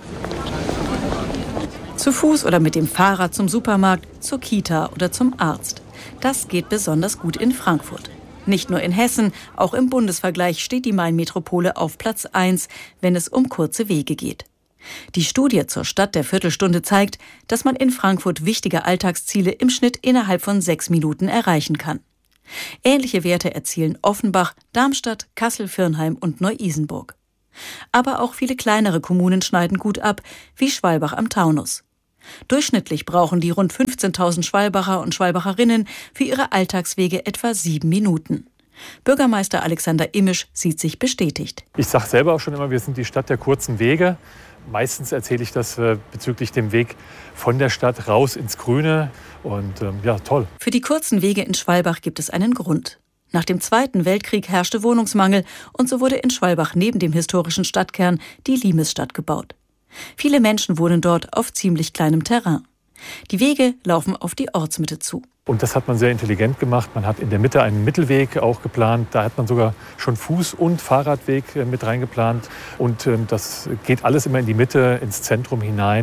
Zu Fuß oder mit dem Fahrrad zum Supermarkt, zur Kita oder zum Arzt. Das geht besonders gut in Frankfurt. Nicht nur in Hessen, auch im Bundesvergleich steht die Main-Metropole auf Platz eins, wenn es um kurze Wege geht. Die Studie zur Stadt der Viertelstunde zeigt, dass man in Frankfurt wichtige Alltagsziele im Schnitt innerhalb von sechs Minuten erreichen kann. Ähnliche Werte erzielen Offenbach, Darmstadt, Kassel-Virnheim und Neu-Isenburg. Aber auch viele kleinere Kommunen schneiden gut ab, wie Schwalbach am Taunus. Durchschnittlich brauchen die rund fünfzehntausend Schwalbacher und Schwalbacherinnen für ihre Alltagswege etwa sieben Minuten. Bürgermeister Alexander Imisch sieht sich bestätigt. Ich sage selber auch schon immer, wir sind die Stadt der kurzen Wege. Meistens erzähle ich das äh, bezüglich dem Weg von der Stadt raus ins Grüne. Und ähm, ja, toll. Für die kurzen Wege in Schwalbach gibt es einen Grund. Nach dem Zweiten Weltkrieg herrschte Wohnungsmangel und so wurde in Schwalbach neben dem historischen Stadtkern die Limesstadt gebaut. Viele Menschen wohnen dort auf ziemlich kleinem Terrain. Die Wege laufen auf die Ortsmitte zu. Und das hat man sehr intelligent gemacht. Man hat in der Mitte einen Mittelweg auch geplant. Da hat man sogar schon Fuß- und Fahrradweg mit reingeplant. Und das geht alles immer in die Mitte, ins Zentrum hinein.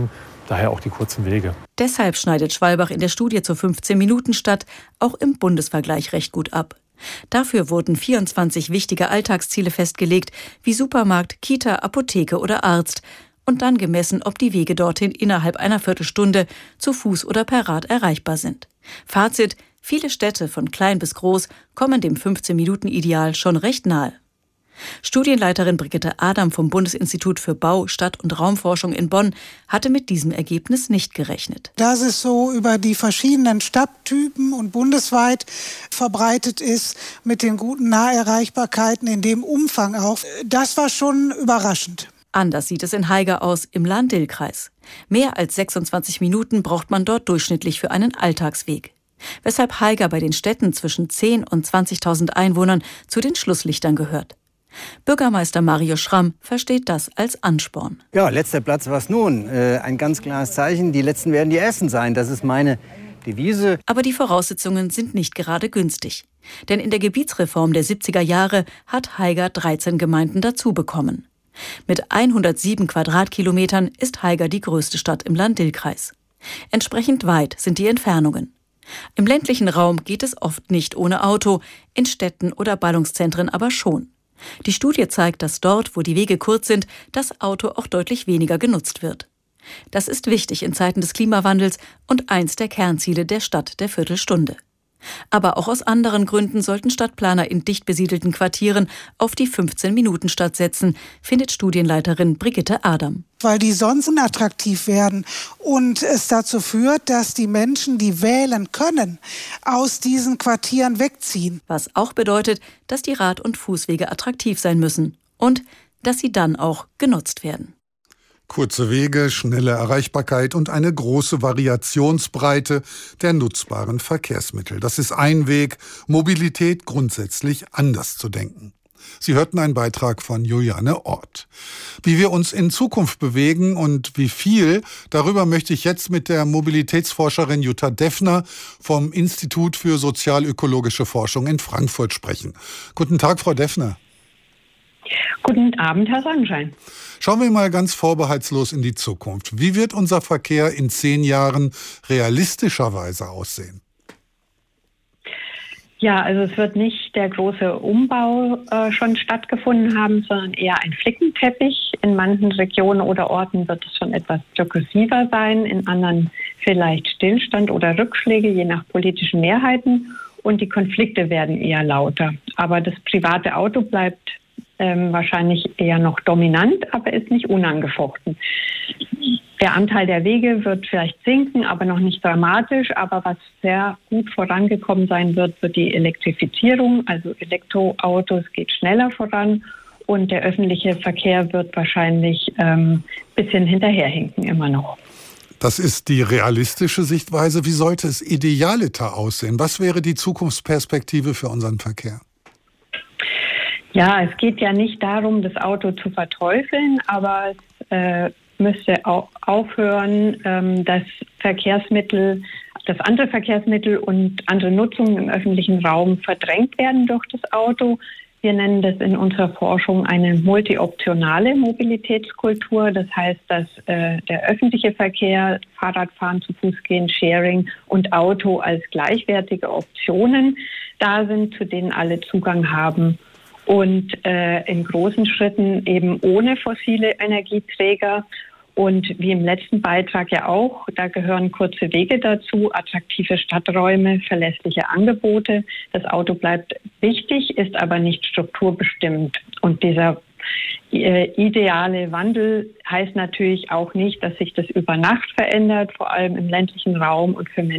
daher auch die kurzen Wege. Deshalb schneidet Schwalbach in der Studie zur fünfzehn-Minuten-Stadt auch im Bundesvergleich recht gut ab. Dafür wurden vierundzwanzig wichtige Alltagsziele festgelegt, wie Supermarkt, Kita, Apotheke oder Arzt. Und dann gemessen, ob die Wege dorthin innerhalb einer Viertelstunde zu Fuß oder per Rad erreichbar sind. Fazit: Viele Städte, von klein bis groß, kommen dem fünfzehn-Minuten-Ideal schon recht nahe. Studienleiterin Brigitte Adam vom Bundesinstitut für Bau-, Stadt- und Raumforschung in Bonn hatte mit diesem Ergebnis nicht gerechnet. Dass es so über die verschiedenen Stadttypen und bundesweit verbreitet ist, mit den guten Naherreichbarkeiten in dem Umfang auch, das war schon überraschend. Anders sieht es in Haiger aus, im Lahn-Dill-Kreis. Mehr als sechsundzwanzig Minuten braucht man dort durchschnittlich für einen Alltagsweg. Weshalb Haiger bei den Städten zwischen zehntausend und zwanzigtausend Einwohnern zu den Schlusslichtern gehört. Bürgermeister Mario Schramm versteht das als Ansporn. Ja, letzter Platz, was nun? Äh, ein ganz klares Zeichen, die Letzten werden die Ersten sein. Das ist meine Devise. Aber die Voraussetzungen sind nicht gerade günstig. Denn in der Gebietsreform der siebziger Jahre hat Haiger dreizehn Gemeinden dazu bekommen. Mit hundertsieben Quadratkilometern ist Haiger die größte Stadt im Lahn-Dill-Kreis. Entsprechend weit sind die Entfernungen. Im ländlichen Raum geht es oft nicht ohne Auto, in Städten oder Ballungszentren aber schon. Die Studie zeigt, dass dort, wo die Wege kurz sind, das Auto auch deutlich weniger genutzt wird. Das ist wichtig in Zeiten des Klimawandels und eins der Kernziele der Stadt der Viertelstunde. Aber auch aus anderen Gründen sollten Stadtplaner in dicht besiedelten Quartieren auf die fünfzehn-Minuten-Stadt setzen, findet Studienleiterin Brigitte Adam. Weil die sonst unattraktiv werden und es dazu führt, dass die Menschen, die wählen können, aus diesen Quartieren wegziehen. Was auch bedeutet, dass die Rad- und Fußwege attraktiv sein müssen und dass sie dann auch genutzt werden. Kurze Wege, schnelle Erreichbarkeit und eine große Variationsbreite der nutzbaren Verkehrsmittel. Das ist ein Weg, Mobilität grundsätzlich anders zu denken. Sie hörten einen Beitrag von Juliane Ort. Wie wir uns in Zukunft bewegen und wie viel, darüber möchte ich jetzt mit der Mobilitätsforscherin Jutta Deffner vom Institut für sozialökologische Forschung in Frankfurt sprechen. Guten Tag, Frau Deffner. Guten Abend, Herr Sonnenschein. Schauen wir mal ganz vorbehaltslos in die Zukunft. Wie wird unser Verkehr in zehn Jahren realistischerweise aussehen? Ja, also es wird nicht der große Umbau äh, schon stattgefunden haben, sondern eher ein Flickenteppich. In manchen Regionen oder Orten wird es schon etwas diskursiver sein, in anderen vielleicht Stillstand oder Rückschläge, je nach politischen Mehrheiten. Und die Konflikte werden eher lauter. Aber das private Auto bleibt ähm, wahrscheinlich eher noch dominant, aber ist nicht unangefochten. Der Anteil der Wege wird vielleicht sinken, aber noch nicht dramatisch. Aber was sehr gut vorangekommen sein wird, wird die Elektrifizierung. Also Elektroautos geht schneller voran und der öffentliche Verkehr wird wahrscheinlich ein ähm, bisschen hinterherhinken immer noch. Das ist die realistische Sichtweise. Wie sollte es idealiter aussehen? Was wäre die Zukunftsperspektive für unseren Verkehr? Ja, es geht ja nicht darum, das Auto zu verteufeln, aber es äh, müsste auch aufhören, ähm, dass Verkehrsmittel, dass andere Verkehrsmittel und andere Nutzungen im öffentlichen Raum verdrängt werden durch das Auto. Wir nennen das in unserer Forschung eine multioptionale Mobilitätskultur. Das heißt, dass äh, der öffentliche Verkehr, Fahrradfahren, zu Fuß gehen, Sharing und Auto als gleichwertige Optionen da sind, zu denen alle Zugang haben. Und äh, in großen Schritten eben ohne fossile Energieträger. Und wie im letzten Beitrag ja auch, da gehören kurze Wege dazu, attraktive Stadträume, verlässliche Angebote. Das Auto bleibt wichtig, ist aber nicht strukturbestimmt. Und dieser äh, ideale Wandel heißt natürlich auch nicht, dass sich das über Nacht verändert, vor allem im ländlichen Raum und für Menschen